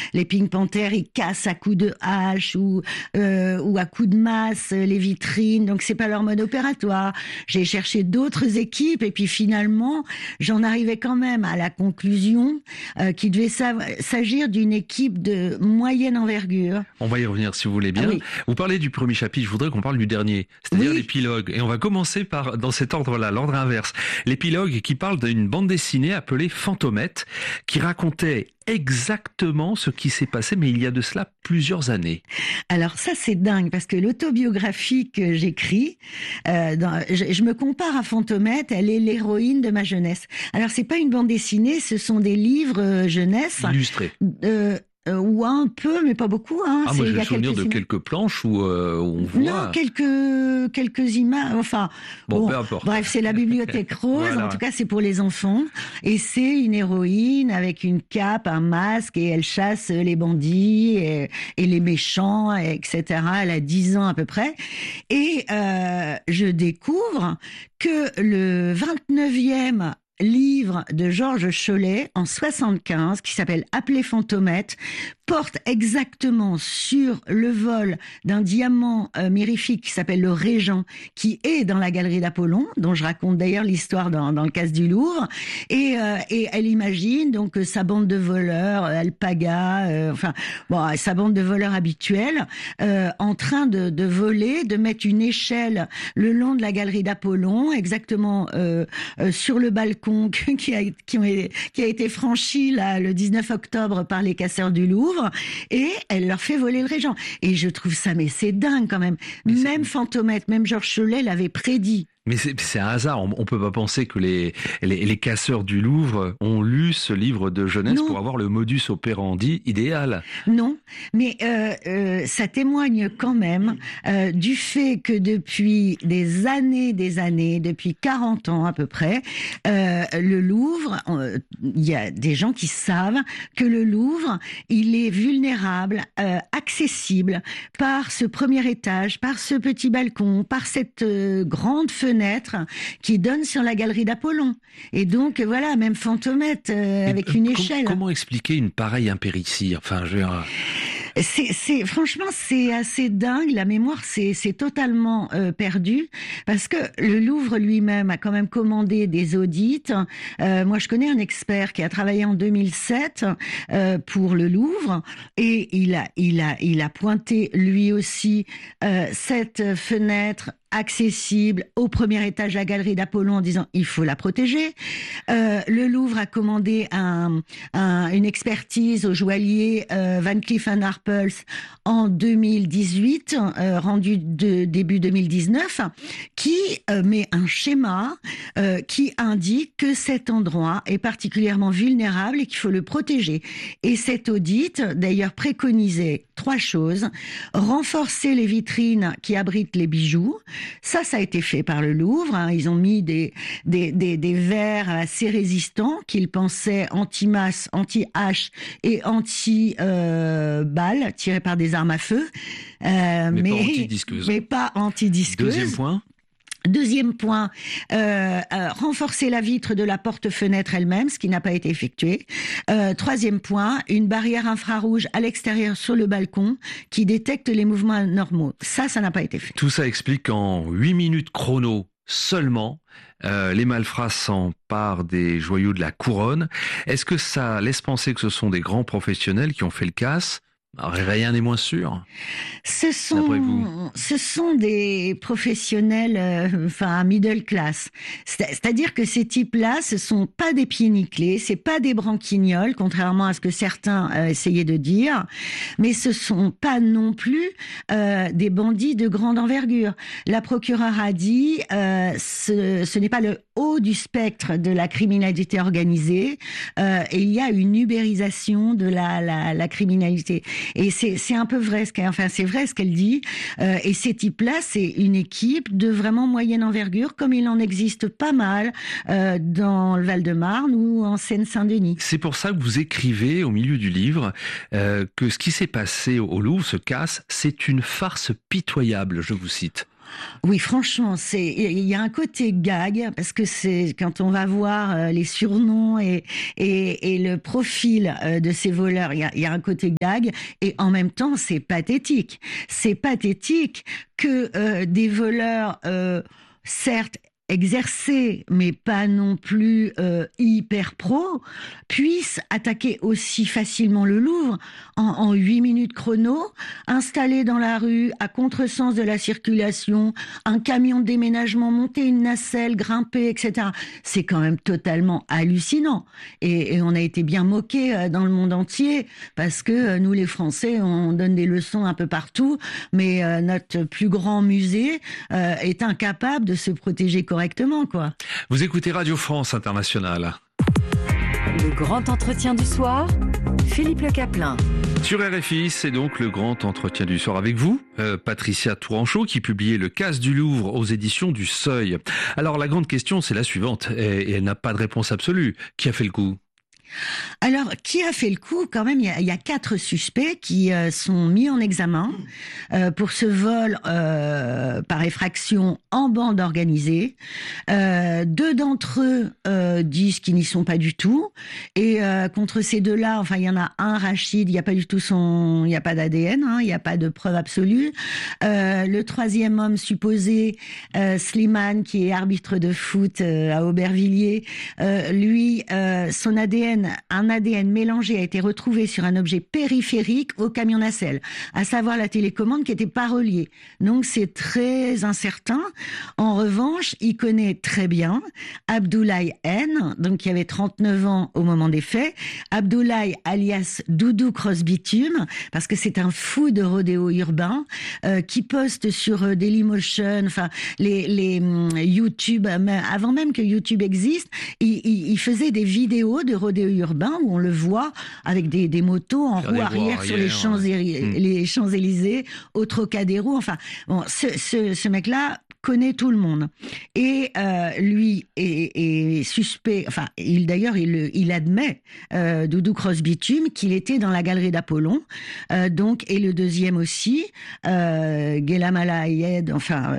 les Pink Panthers, ils cassent à coups de hache ou à coups de masse les vitrines, donc c'est pas leur mode opératoire. J'ai cherché d'autres équipes et puis finalement, j'en arrivais quand même à la conclusion qu'il devait s'agir d'une équipe de moyenne envergure. On va y revenir si vous voulez bien. Ah oui. Vous parlez du premier chapitre, je voudrais qu'on parle du dernier, c'est-à-dire Oui. l'épilogue. Et on va commencer par, dans cet ordre-là, l'ordre inverse. L'épilogue qui parle d'une bande dessinée appelée Fantomette, qui racontait exactement ce qui s'est passé, mais il y a de cela plusieurs années. Alors ça c'est dingue parce que l'autobiographie que j'écris, je me compare à Fantomette, elle est l'héroïne de ma jeunesse. Alors c'est pas une bande dessinée, ce sont des livres jeunesse. Illustré. Ou un peu, mais pas beaucoup. Hein. Ah, moi j'ai il y le a souvenir de quelques planches où on voit... Non, quelques images. Enfin, bon, peu importe. Bref, c'est la bibliothèque rose. Voilà. En tout cas, c'est pour les enfants. Et c'est une héroïne avec une cape, un masque, et elle chasse les bandits et les méchants, etc. Elle a 10 ans à peu près. Et je découvre que le 29e livre de Georges Chollet en 75 qui s'appelle Appelé Fantomette porte exactement sur le vol d'un diamant mirifique qui s'appelle le Régent, qui est dans la galerie d'Apollon, dont je raconte d'ailleurs l'histoire dans le casse du Louvre, et elle imagine donc sa bande de voleurs, Alpaga, sa bande de voleurs habituels, en train de voler, de mettre une échelle le long de la galerie d'Apollon, exactement sur le balcon qui a été franchi là, le 19 octobre par les casseurs du Louvre, et elle leur fait voler le Régent. Et je trouve ça, mais c'est dingue quand même. Même Fantomette, même Georges Chollet l'avait prédit. Mais c'est un hasard. On peut pas penser que les casseurs du Louvre ont lu ce livre de jeunesse Non. pour avoir le modus operandi idéal. Non, mais ça témoigne quand même du fait que depuis des années, depuis 40 ans à peu près, le Louvre, il y a des gens qui savent que le Louvre, il est vulnérable, accessible par ce premier étage, par ce petit balcon, par cette grande fenêtre qui donne sur la galerie d'Apollon. Et donc, voilà, même Fantomette avec une échelle. Comment expliquer une pareille impéritie? Enfin, je veux dire... Franchement, c'est assez dingue. La mémoire, c'est totalement perdu parce que le Louvre lui-même a quand même commandé des audits. Moi, je connais un expert qui a travaillé en 2007 pour le Louvre et il a pointé lui aussi cette fenêtre accessible au premier étage de la galerie d'Apollon en disant il faut la protéger. Le Louvre a commandé une expertise au joaillier Van Cleef & Arpels en 2018, rendu début 2019, qui met un schéma qui indique que cet endroit est particulièrement vulnérable et qu'il faut le protéger. Et cet audit, d'ailleurs, préconisait 3 choses. Renforcer les vitrines qui abritent les bijoux. Ça a été fait par le Louvre. Hein. Ils ont mis des verres assez résistants qu'ils pensaient anti-masse, anti-hache et anti-balles tirées par des armes à feu. Mais pas anti-disqueuse. Mais pas anti-disqueuse. Deuxième point, renforcer la vitre de la porte-fenêtre elle-même, ce qui n'a pas été effectué. Troisième point, une barrière infrarouge à l'extérieur sur le balcon qui détecte les mouvements anormaux. Ça n'a pas été fait. Tout ça explique qu'en 8 minutes chrono seulement, les malfrats s'emparent des joyaux de la couronne. Est-ce que ça laisse penser que ce sont des grands professionnels qui ont fait le casse ? Rien n'est moins sûr. Ce sont des professionnels, middle class. C'est-à-dire que ces types-là, ce sont pas des pieds nickelés, c'est pas des branquignoles, contrairement à ce que certains essayaient de dire, mais ce sont pas non plus des bandits de grande envergure. La procureure a dit, ce n'est pas le haut du spectre de la criminalité organisée, et il y a une ubérisation de la criminalité. Et c'est un peu vrai c'est vrai ce qu'elle dit. Et ces types-là, c'est une équipe de vraiment moyenne envergure, comme il en existe pas mal dans le Val-de-Marne ou en Seine-Saint-Denis. C'est pour ça que vous écrivez au milieu du livre que ce qui s'est passé au Louvre, ce casse, c'est une farce pitoyable, je vous cite. Oui, franchement, il y a un côté gag parce que c'est quand on va voir les surnoms et le profil de ces voleurs, il y a un côté gag et en même temps c'est pathétique. C'est pathétique que des voleurs, certes exercés, mais pas non plus hyper pro, puissent attaquer aussi facilement le Louvre en 8 minutes chrono, installé dans la rue, à contresens de la circulation, un camion de déménagement, monter une nacelle, grimper, etc. C'est quand même totalement hallucinant. Et on a été bien moqués dans le monde entier, parce que nous, les Français, on donne des leçons un peu partout, mais notre plus grand musée est incapable de se protéger correctement, quoi. Vous écoutez Radio France Internationale. Le grand entretien du soir, Philippe Le Caplin. Sur RFI, c'est donc le grand entretien du soir avec vous, Patricia Touranchot, qui publiait Le Casse du Louvre aux éditions du Seuil. Alors la grande question, c'est la suivante, et elle n'a pas de réponse absolue. Qui a fait le coup ? Alors, qui a fait le coup? Quand même, il y a 4 suspects qui sont mis en examen pour ce vol par effraction en bande organisée. 2 d'entre eux disent qu'ils n'y sont pas du tout. Et contre ces 2-là, enfin, il y en a un, Rachid, il n'y a pas du tout il n'y a pas d'ADN, il n'y a pas de preuve absolue. Le 3e homme supposé, Slimane, qui est arbitre de foot à Aubervilliers, lui, son ADN, un ADN mélangé a été retrouvé sur un objet périphérique au camion nacelle, à savoir la télécommande qui n'était pas reliée. Donc c'est très incertain. En revanche, il connaît très bien Abdoulaye N, donc qui avait 39 ans au moment des faits. Abdoulaye alias Doudou Cross Bitume, parce que c'est un fou de rodéo urbain qui poste sur Dailymotion, enfin les YouTube, avant même que YouTube existe, il faisait des vidéos de rodéo urbain où on le voit avec des motos en roue arrière sur les Champs-Élysées, au Trocadéro. Enfin, bon, ce mec-là connaît tout le monde. Et lui est suspect, enfin, il admet, Doudou Cross Bitume, qu'il était dans la galerie d'Apollon, donc, et le deuxième aussi, Guélamala Ayed, enfin,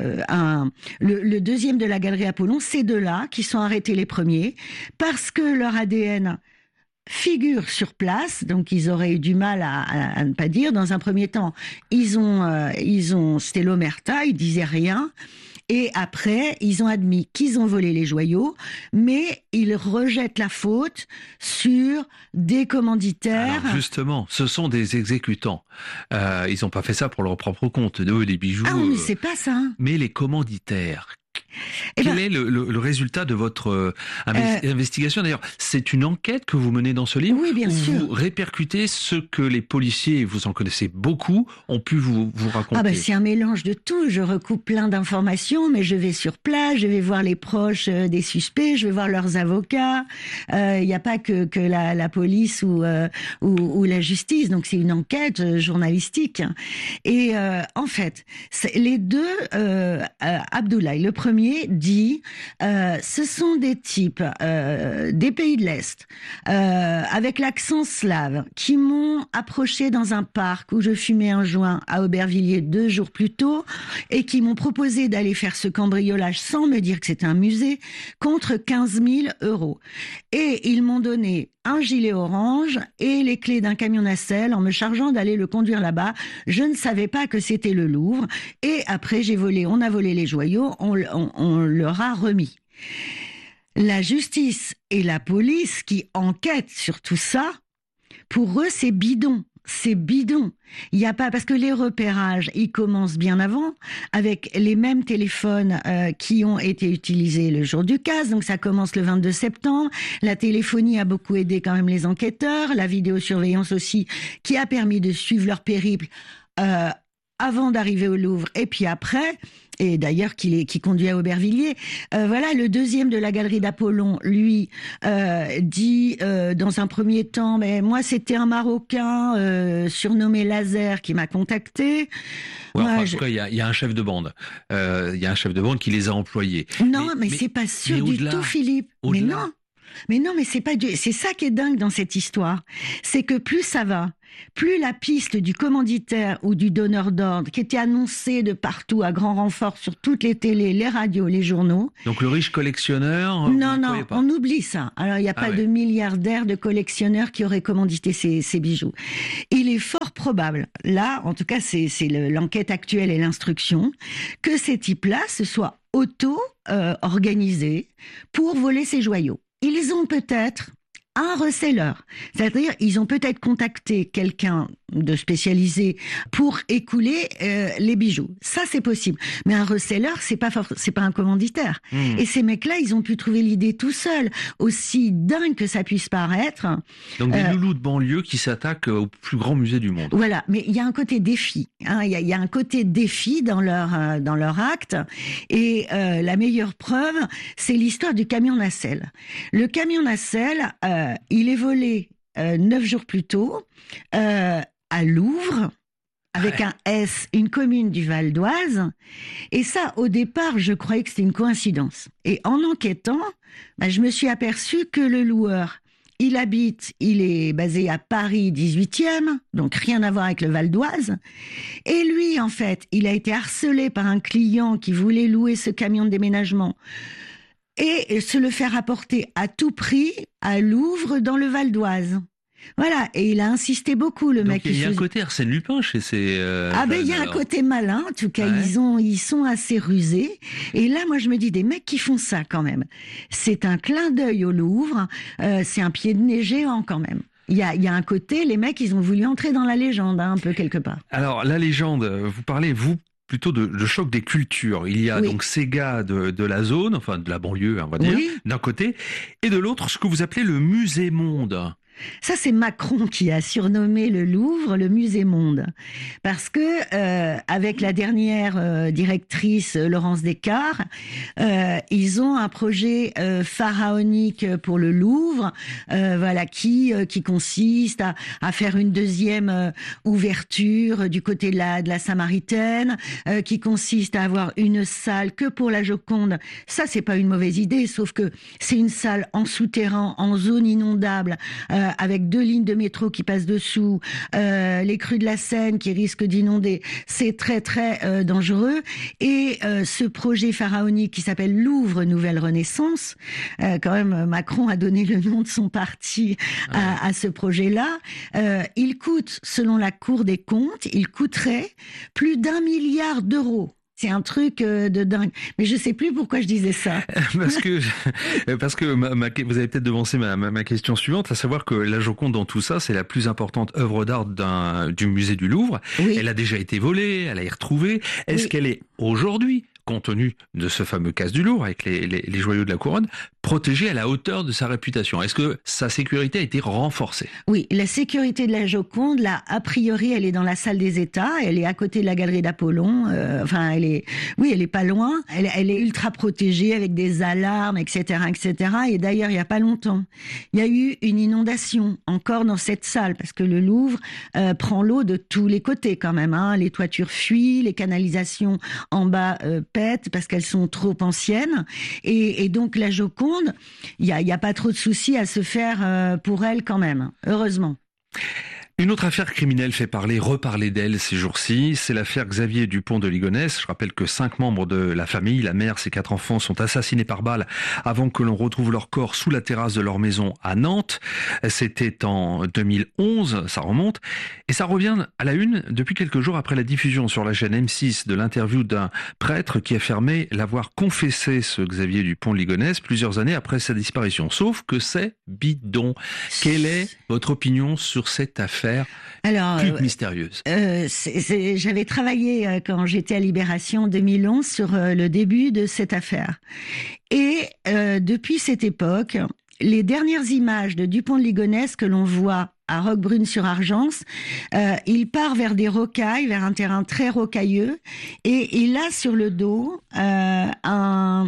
le deuxième de la galerie Apollon, ces 2-là qui sont arrêtés les premiers, parce que leur ADN figure sur place, donc ils auraient eu du mal à ne pas dire. Dans un premier temps, ils ont c'était l'omerta, ils disaient rien. Et après, ils ont admis qu'ils ont volé les joyaux, mais ils rejettent la faute sur des commanditaires. Alors justement, ce sont des exécutants. Ils n'ont pas fait ça pour leur propre compte. Eux, les bijoux. Ah oui, mais c'est pas ça. Mais les commanditaires. Quel est le résultat de votre investigation? D'ailleurs, c'est une enquête que vous menez dans ce livre. Oui, bien sûr. Vous répercutez ce que les policiers, vous en connaissez beaucoup, ont pu vous raconter. Ah ben, c'est un mélange de tout. Je recoupe plein d'informations, mais je vais sur place, je vais voir les proches des suspects, je vais voir leurs avocats. Il n'y a pas que la police ou la justice. Donc c'est une enquête journalistique. Et en fait, les 2, Abdoulaye, le premier, dit ce sont des types des pays de l'Est avec l'accent slave qui m'ont approché dans un parc où je fumais un joint à Aubervilliers 2 jours plus tôt et qui m'ont proposé d'aller faire ce cambriolage sans me dire que c'était un musée contre 15 000 €. Et ils m'ont donné un gilet orange et les clés d'un camion nacelle en me chargeant d'aller le conduire là-bas. Je ne savais pas que c'était le Louvre. Et après, on a volé les joyaux, on leur a remis. La justice et la police qui enquêtent sur tout ça, pour eux, c'est bidon. C'est bidon. Il n'y a pas, parce que les repérages, ils commencent bien avant, avec les mêmes téléphones qui ont été utilisés le jour du casse. Donc ça commence le 22 septembre. La téléphonie a beaucoup aidé quand même les enquêteurs. La vidéosurveillance aussi, qui a permis de suivre leur périple avant d'arriver au Louvre et puis après. Et d'ailleurs qui conduit à Aubervilliers. Voilà, le deuxième de la galerie d'Apollon, lui, dit dans un premier temps, mais moi c'était un Marocain surnommé Laser qui m'a contacté. Ouais, enfin, en tout cas, il y a un chef de bande. Il y a un chef de bande qui les a employés. Non, mais c'est pas sûr du tout, Philippe. Mais non. Mais non, mais c'est ça qui est dingue dans cette histoire. C'est que plus ça va, plus la piste du commanditaire ou du donneur d'ordre, qui était annoncée de partout à grand renfort sur toutes les télés, les radios, les journaux. Donc le riche collectionneur, Non, on oublie ça. Alors il n'y a pas de milliardaires, de collectionneurs qui auraient commandité ces bijoux. Il est fort probable, là, en tout cas c'est l'enquête actuelle et l'instruction, que ces types-là se soient organisés pour voler ces joyaux. Ils ont peut-être un reseller, c'est-à-dire ils ont peut-être contacté quelqu'un de spécialisé pour écouler les bijoux. Ça c'est possible, mais un reseller c'est pas un commanditaire. Et ces mecs-là, ils ont pu trouver l'idée tout seuls, aussi dingue que ça puisse paraître. Donc des loulous de banlieue qui s'attaquent au plus grand musée du monde. Voilà, mais il y a un côté défi, hein, il y a un côté défi dans leur acte. Et la meilleure preuve, c'est l'histoire du camion nacelle. Le camion nacelle, il est volé 9 jours plus tôt à Louvre, avec un S, une commune du Val d'Oise. Et ça, au départ, je croyais que c'était une coïncidence. Et en enquêtant, je me suis aperçue que le loueur, il est basé à Paris 18e, donc rien à voir avec le Val d'Oise. Et lui, en fait, il a été harcelé par un client qui voulait louer ce camion de déménagement et se le faire apporter à tout prix à Louvre dans le Val d'Oise. Voilà, et il a insisté beaucoup, le mec. Il y a un côté Arsène Lupin chez ces... il y a un côté malin, en tout cas, ils sont assez rusés. Et là, moi, je me dis, des mecs qui font ça, quand même. C'est un clin d'œil au Louvre, c'est un pied de nez géant, quand même. Il y a un côté, les mecs, ils ont voulu entrer dans la légende, un peu, quelque part. Alors, la légende, vous parlez, plutôt de choc des cultures. Il y a donc ces gars de la zone, enfin de la banlieue, on va dire, d'un côté, et de l'autre, ce que vous appelez le musée monde. Ça, c'est Macron qui a surnommé le Louvre le musée monde. Parce que, avec la dernière directrice, Laurence Descartes, ils ont un projet pharaonique pour le Louvre, qui consiste à faire une deuxième ouverture du côté de la Samaritaine, qui consiste à avoir une salle que pour la Joconde. Ça, c'est pas une mauvaise idée, sauf que c'est une salle en souterrain, en zone inondable, avec 2 lignes de métro qui passent dessous, les crues de la Seine qui risquent d'inonder. C'est très, très dangereux. Et ce projet pharaonique qui s'appelle Louvre Nouvelle Renaissance, quand même, Macron a donné le nom de son parti à ce projet-là. Il coûte, selon la Cour des comptes, il coûterait plus d'1 milliard d'euros. C'est un truc de dingue. Mais je sais plus pourquoi je disais ça. Parce que vous avez peut-être devancé ma question suivante, à savoir que la Joconde dans tout ça, c'est la plus importante œuvre d'art du musée du Louvre. Oui. Elle a déjà été volée, elle a été retrouvée. Est-ce qu'elle est aujourd'hui, compte tenu de ce fameux casse du Louvre avec les joyaux de la couronne, protégée à la hauteur de sa réputation? Est-ce que sa sécurité a été renforcée? Oui, la sécurité de la Joconde, là, a priori, elle est dans la salle des États, elle est à côté de la galerie d'Apollon, elle est pas loin, elle est ultra protégée avec des alarmes, etc., etc. Et d'ailleurs, il y a pas longtemps, il y a eu une inondation encore dans cette salle, parce que le Louvre prend l'eau de tous les côtés quand même, hein. Les toitures fuient, les canalisations en bas pètent parce qu'elles sont trop anciennes, et donc la Joconde, il y a pas trop de soucis à se faire pour elle quand même, heureusement. Une autre affaire criminelle fait reparler d'elle ces jours-ci, c'est l'affaire Xavier Dupont de Ligonnès. Je rappelle que 5 membres de la famille, la mère, ses 4 enfants, sont assassinés par balle avant que l'on retrouve leur corps sous la terrasse de leur maison à Nantes. C'était en 2011, ça remonte. Et ça revient à la une depuis quelques jours après la diffusion sur la chaîne M6 de l'interview d'un prêtre qui affirmait l'avoir confessé, ce Xavier Dupont de Ligonnès, plusieurs années après sa disparition. Sauf que c'est bidon. Quelle est votre opinion sur cette affaire? Alors, plus mystérieuse. J'avais travaillé quand j'étais à Libération en 2011 sur le début de cette affaire. Et depuis cette époque, les dernières images de Dupont de Ligonnès que l'on voit à Roquebrune-sur-Argence, il part vers des rocailles, vers un terrain très rocailleux, et il a sur le dos un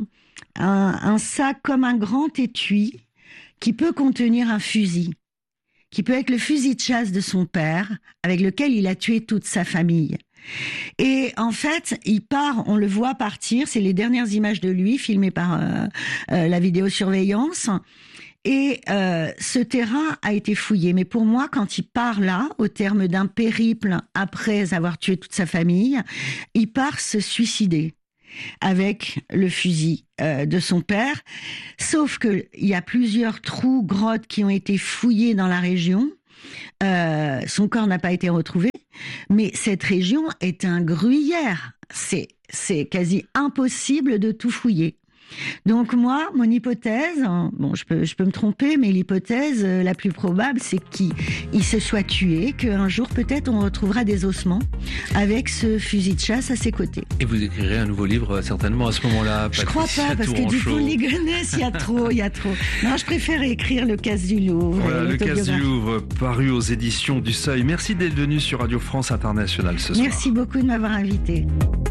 sac comme un grand étui qui peut contenir un fusil, qui peut être le fusil de chasse de son père, avec lequel il a tué toute sa famille. Et en fait, il part, on le voit partir, c'est les dernières images de lui, filmées par la vidéosurveillance, Et ce terrain a été fouillé. Mais pour moi, quand il part là, au terme d'un périple après avoir tué toute sa famille, il part se suicider avec le fusil de son père. Sauf qu'il y a plusieurs trous, grottes qui ont été fouillés dans la région. Son corps n'a pas été retrouvé. Mais cette région est un gruyère. C'est quasi impossible de tout fouiller. Donc moi, mon hypothèse, bon, je peux me tromper, mais l'hypothèse la plus probable, c'est qu'il se soit tué, qu'un jour peut-être on retrouvera des ossements avec ce fusil de chasse à ses côtés. Et vous écrirez un nouveau livre certainement à ce moment-là. Je crois pas, parce que du Polygonesse, il y a trop. Non, je préfère écrire Le Casse du Louvre. Voilà, Le Casse du Louvre, paru aux éditions du Seuil. Merci d'être venu sur Radio France Internationale ce soir. Merci beaucoup de m'avoir invité.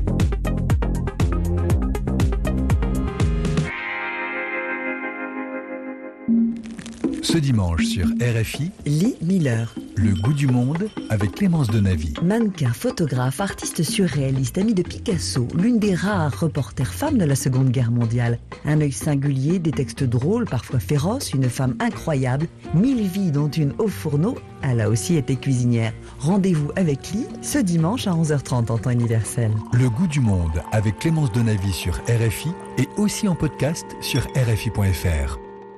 Ce dimanche sur RFI, Lee Miller. Le goût du monde avec Clémence Denavy. Mannequin, photographe, artiste surréaliste, amie de Picasso, l'une des rares reporters femmes de la Seconde Guerre mondiale. Un œil singulier, des textes drôles, parfois féroces, une femme incroyable, 1000 vies dont une au fourneau, elle a aussi été cuisinière. Rendez-vous avec Lee ce dimanche à 11h30 en temps universel. Le goût du monde avec Clémence Denavy sur RFI et aussi en podcast sur RFI.fr.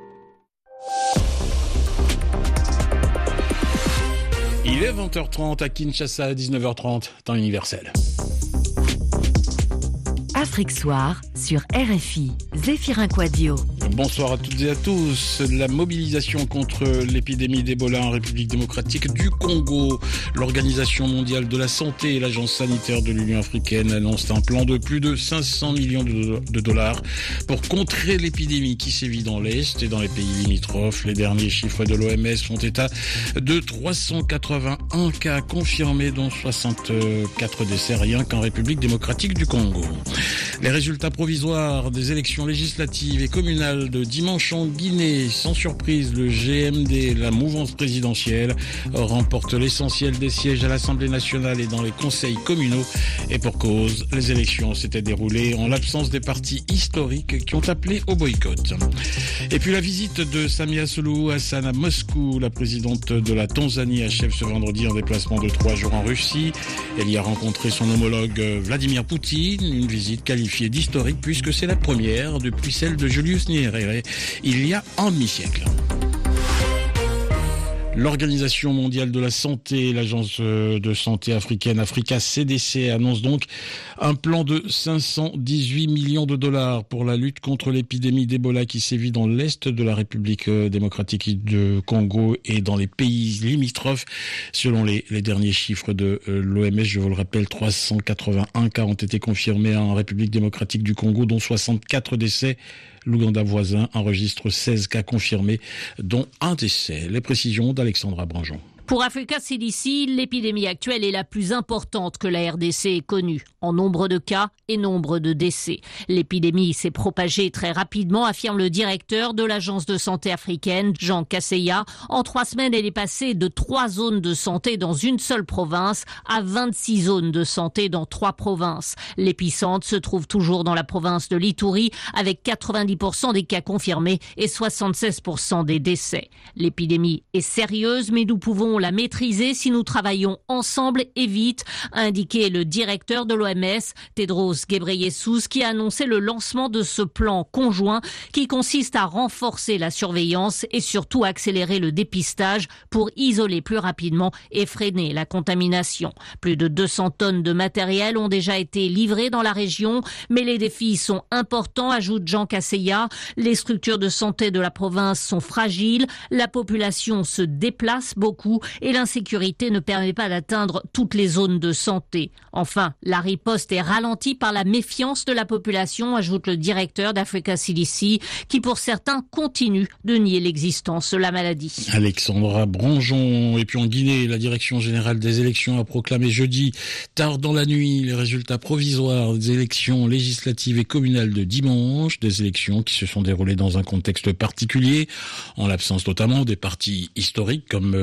Il est 20h30 à Kinshasa, 19h30, temps universel. Afrique Soir sur RFI, Zéphirin Quadio. Bonsoir à toutes et à tous. La mobilisation contre l'épidémie d'Ebola en République démocratique du Congo. L'Organisation mondiale de la santé et l'Agence sanitaire de l'Union africaine annoncent un plan de plus de 500 millions de dollars pour contrer l'épidémie qui sévit dans l'Est et dans les pays limitrophes. Les derniers chiffres de l'OMS font état de 381 cas confirmés, dont 64 décès rien qu'en République démocratique du Congo. Les résultats provisoires des élections législatives et communales de dimanche en Guinée. Sans surprise, le GMD, la mouvance présidentielle, remporte l'essentiel des sièges à l'Assemblée nationale et dans les conseils communaux. Et pour cause, les élections s'étaient déroulées en l'absence des partis historiques qui ont appelé au boycott. Et puis la visite de Samia Suluhu Hassan à Moscou. La présidente de la Tanzanie achève ce vendredi un déplacement de 3 jours en Russie. Elle y a rencontré son homologue Vladimir Poutine, une visite qualifiée d'historique puisque c'est la première depuis celle de Julius Nyerere il y a un demi-siècle. L'Organisation mondiale de la santé, l'agence de santé africaine Africa CDC annonce donc un plan de 518 millions de dollars pour la lutte contre l'épidémie d'Ebola qui sévit dans l'est de la République démocratique du Congo et dans les pays limitrophes. Selon les derniers chiffres de l'OMS, je vous le rappelle, 381 cas ont été confirmés en République démocratique du Congo, dont 64 décès. L'Ouganda voisin enregistre 16 cas confirmés, dont un décès. Les précisions d'Alexandra Branjon. Pour Africa CDC, l'épidémie actuelle est la plus importante que la RDC ait connue, en nombre de cas et nombre de décès. L'épidémie s'est propagée très rapidement, affirme le directeur de l'agence de santé africaine, Jean Kaseya. En 3 semaines, elle est passée de 3 zones de santé dans une seule province à 26 zones de santé dans 3 provinces. L'épicentre se trouve toujours dans la province de l'Ituri, avec 90% des cas confirmés et 76% des décès. L'épidémie est sérieuse, mais nous pouvons la maîtriser si nous travaillons ensemble et vite, a indiqué le directeur de l'OMS, Tedros Ghebreyesus, qui a annoncé le lancement de ce plan conjoint qui consiste à renforcer la surveillance et surtout accélérer le dépistage pour isoler plus rapidement et freiner la contamination. Plus de 200 tonnes de matériel ont déjà été livrées dans la région, mais les défis sont importants, ajoute Jean Kaseya. Les structures de santé de la province sont fragiles, la population se déplace beaucoup et l'insécurité ne permet pas d'atteindre toutes les zones de santé. Enfin, la riposte est ralentie par la méfiance de la population, ajoute le directeur d'Africa CDC, qui pour certains continue de nier l'existence de la maladie. Alexandra Branjon. Et puis en Guinée, la direction générale des élections a proclamé jeudi, tard dans la nuit, les résultats provisoires des élections législatives et communales de dimanche, des élections qui se sont déroulées dans un contexte particulier, en l'absence notamment des partis historiques comme l'UFD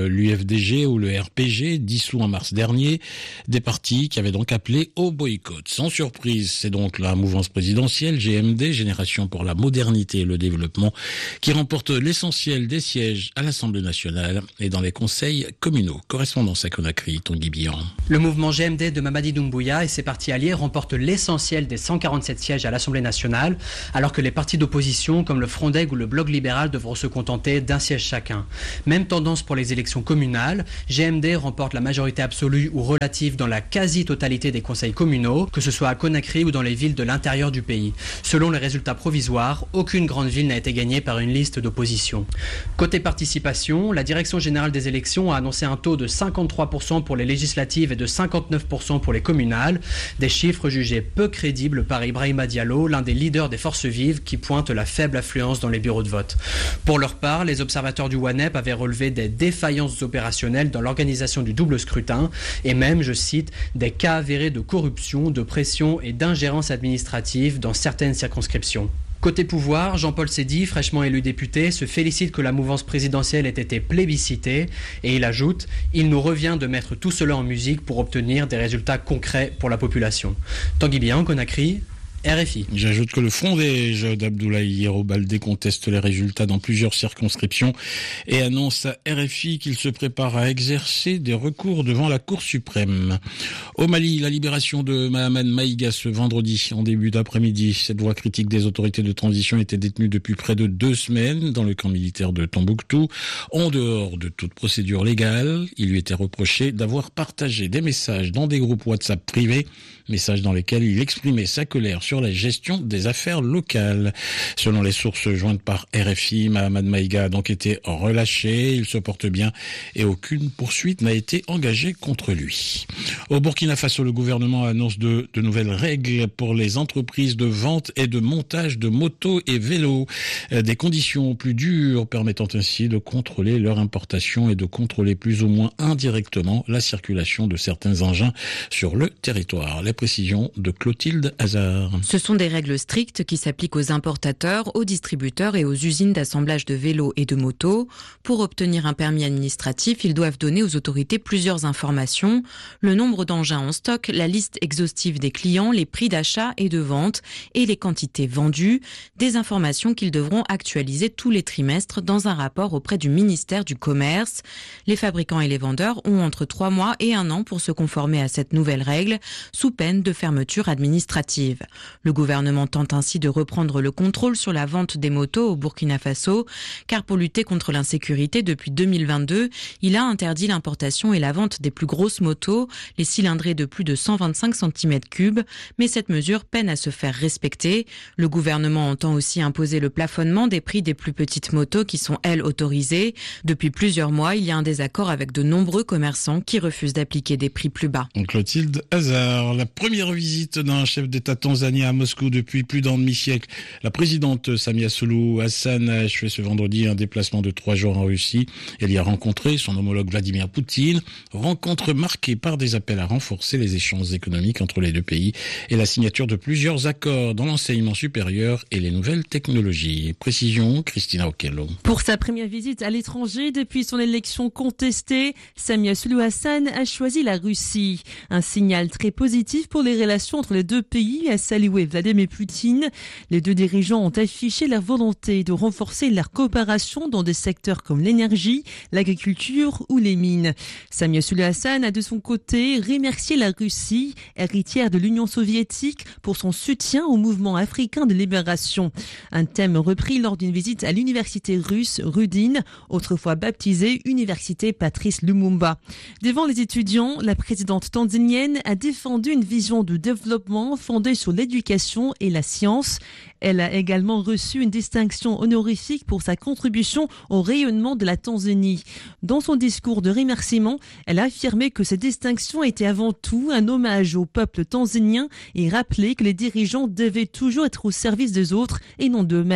FDG ou le RPG, dissous en mars dernier, des partis qui avaient donc appelé au boycott. Sans surprise, c'est donc la mouvance présidentielle GMD, Génération pour la modernité et le développement, qui remporte l'essentiel des sièges à l'Assemblée nationale et dans les conseils communaux. Correspondance à Conakry, Tanguy Bihan. Le mouvement GMD de Mamadi Doumbouya et ses partis alliés remportent l'essentiel des 147 sièges à l'Assemblée nationale, alors que les partis d'opposition comme le Frondeg ou le Bloc libéral devront se contenter d'un siège chacun. Même tendance pour les élections communales. GMD remporte la majorité absolue ou relative dans la quasi-totalité des conseils communaux, que ce soit à Conakry ou dans les villes de l'intérieur du pays. Selon les résultats provisoires, aucune grande ville n'a été gagnée par une liste d'opposition. Côté participation, la Direction générale des élections a annoncé un taux de 53% pour les législatives et de 59% pour les communales, des chiffres jugés peu crédibles par Ibrahima Diallo, l'un des leaders des forces vives qui pointe la faible affluence dans les bureaux de vote. Pour leur part, les observateurs du WANEP avaient relevé des défaillances opérationnelles dans l'organisation du double scrutin et même, je cite, des cas avérés de corruption, de pression et d'ingérence administrative dans certaines circonscriptions. Côté pouvoir, Jean-Paul Sédy, fraîchement élu député, se félicite que la mouvance présidentielle ait été plébiscitée et il ajoute « Il nous revient de mettre tout cela en musique pour obtenir des résultats concrets pour la population ». Tanguy Bihan, Conakry, RFI. J'ajoute que le Frondege d'Abdoulaye Yero Baldé conteste les résultats dans plusieurs circonscriptions et annonce à RFI qu'il se prépare à exercer des recours devant la Cour suprême. Au Mali, la libération de Mahaman Maïga ce vendredi en début d'après-midi. Cette voix critique des autorités de transition était détenue depuis près de 2 semaines dans le camp militaire de Tombouctou. En dehors de toute procédure légale, il lui était reproché d'avoir partagé des messages dans des groupes WhatsApp privés, messages dans lesquels il exprimait sa colère sur la gestion des affaires locales. Selon les sources jointes par RFI, Mahaman Maïga a donc été relâché, il se porte bien et aucune poursuite n'a été engagée contre lui. Au Burkina Faso, le gouvernement annonce de nouvelles règles pour les entreprises de vente et de montage de motos et vélos. Des conditions plus dures permettant ainsi de contrôler leur importation et de contrôler plus ou moins indirectement la circulation de certains engins sur le territoire. Les précisions de Clotilde Hazard. Ce sont des règles strictes qui s'appliquent aux importateurs, aux distributeurs et aux usines d'assemblage de vélos et de motos. Pour obtenir un permis administratif, ils doivent donner aux autorités plusieurs informations. Le nombre d'engins en stock, la liste exhaustive des clients, les prix d'achat et de vente et les quantités vendues. Des informations qu'ils devront actualiser tous les trimestres dans un rapport auprès du ministère du Commerce. Les fabricants et les vendeurs ont entre 3 mois et 1 an pour se conformer à cette nouvelle règle, sous peine de fermeture administrative. Le gouvernement tente ainsi de reprendre le contrôle sur la vente des motos au Burkina Faso, car pour lutter contre l'insécurité depuis 2022, il a interdit l'importation et la vente des plus grosses motos, les cylindrées de plus de 125 cm3, mais cette mesure peine à se faire respecter. Le gouvernement entend aussi imposer le plafonnement des prix des plus petites motos qui sont, elles, autorisées. Depuis plusieurs mois, il y a un désaccord avec de nombreux commerçants qui refusent d'appliquer des prix plus bas. Clotilde Hazard, la première visite d'un chef d'État tanzanien à Moscou depuis plus d'un demi-siècle. La présidente Samia Suluhu Hassan a achevé ce vendredi un déplacement de 3 jours en Russie. Elle y a rencontré son homologue Vladimir Poutine. Rencontre marquée par des appels à renforcer les échanges économiques entre les deux pays et la signature de plusieurs accords dans l'enseignement supérieur et les nouvelles technologies. Précision, Christina Okello. Pour sa première visite à l'étranger depuis son élection contestée, Samia Suluhu Hassan a choisi la Russie. Un signal très positif pour les relations entre les deux pays, a salué Vladimir Poutine. Les deux dirigeants ont affiché leur volonté de renforcer leur coopération dans des secteurs comme l'énergie, l'agriculture ou les mines. Samia Suluhu Hassan a de son côté remercié la Russie, héritière de l'Union soviétique, pour son soutien au mouvement africain de libération. Un thème repris lors d'une visite à l'université russe Rudin, autrefois baptisée Université Patrice Lumumba. Devant les étudiants, la présidente tanzanienne a défendu une vision de développement fondée sur l'éducation et la science. Elle a également reçu une distinction honorifique pour sa contribution au rayonnement de la Tanzanie. Dans son discours de remerciement, elle a affirmé que cette distinction était avant tout un hommage au peuple tanzanien et rappelé que les dirigeants devaient toujours être au service des autres et non d'eux-mêmes.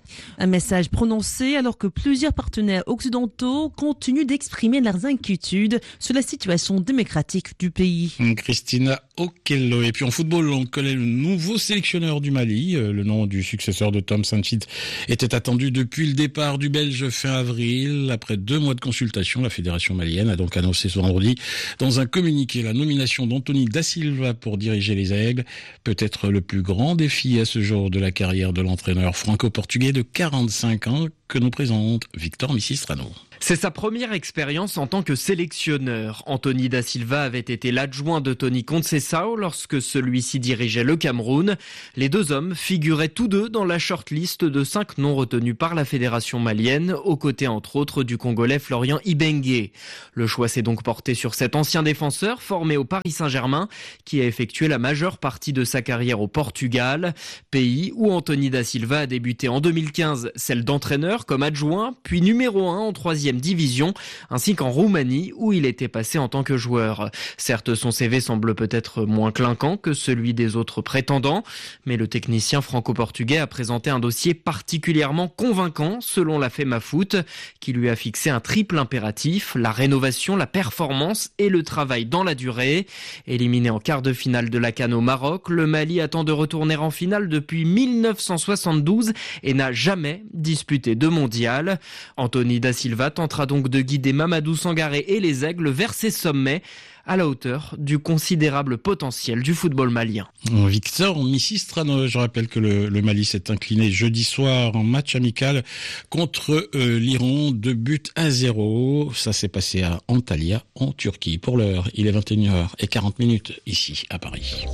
Un message prononcé alors que plusieurs partenaires occidentaux continuent d'exprimer leurs inquiétudes sur la situation démocratique du pays. Christina Okello. Et puis en football, on connaît le nouveau sélectionneur du Mali. Le nom du successeur de Tom Saintfiet était attendu depuis le départ du Belge fin avril. Après 2 mois de consultation, la fédération malienne a donc annoncé ce vendredi dans un communiqué la nomination d'Anthony Da Silva pour diriger les Aigles. Peut-être le plus grand défi à ce jour de la carrière de l'entraîneur franco-portugais de 45 ans que nous présente Victor Missistrano. C'est sa première expérience en tant que sélectionneur. Anthony Da Silva avait été l'adjoint de Tony Conceição lorsque celui-ci dirigeait le Cameroun. Les 2 hommes figuraient tous 2 dans la shortlist de 5 noms retenus par la fédération malienne, aux côtés entre autres du Congolais Florian Ibenge. Le choix s'est donc porté sur cet ancien défenseur formé au Paris Saint-Germain, qui a effectué la majeure partie de sa carrière au Portugal, pays où Anthony Da Silva a débuté en 2015, celle d'entraîneur comme adjoint, puis numéro 1 en 3e division, ainsi qu'en Roumanie où il était passé en tant que joueur. Certes, son CV semble peut-être moins clinquant que celui des autres prétendants, mais le technicien franco-portugais a présenté un dossier particulièrement convaincant selon la FEMAFoot, qui lui a fixé un triple impératif, la rénovation, la performance et le travail dans la durée. Éliminé en quart de finale de la CAN au Maroc, le Mali attend de retourner en finale depuis 1972 et n'a jamais disputé de mondial. Anthony Da Silva tentera donc de guider Mamadou Sangaré et les Aigles vers ces sommets à la hauteur du considérable potentiel du football malien. Victor Missistrano, je rappelle que le Mali s'est incliné jeudi soir en match amical contre l'Iran, 2-0. Ça s'est passé à Antalya en Turquie. Pour l'heure, il est 21h40 ici à Paris.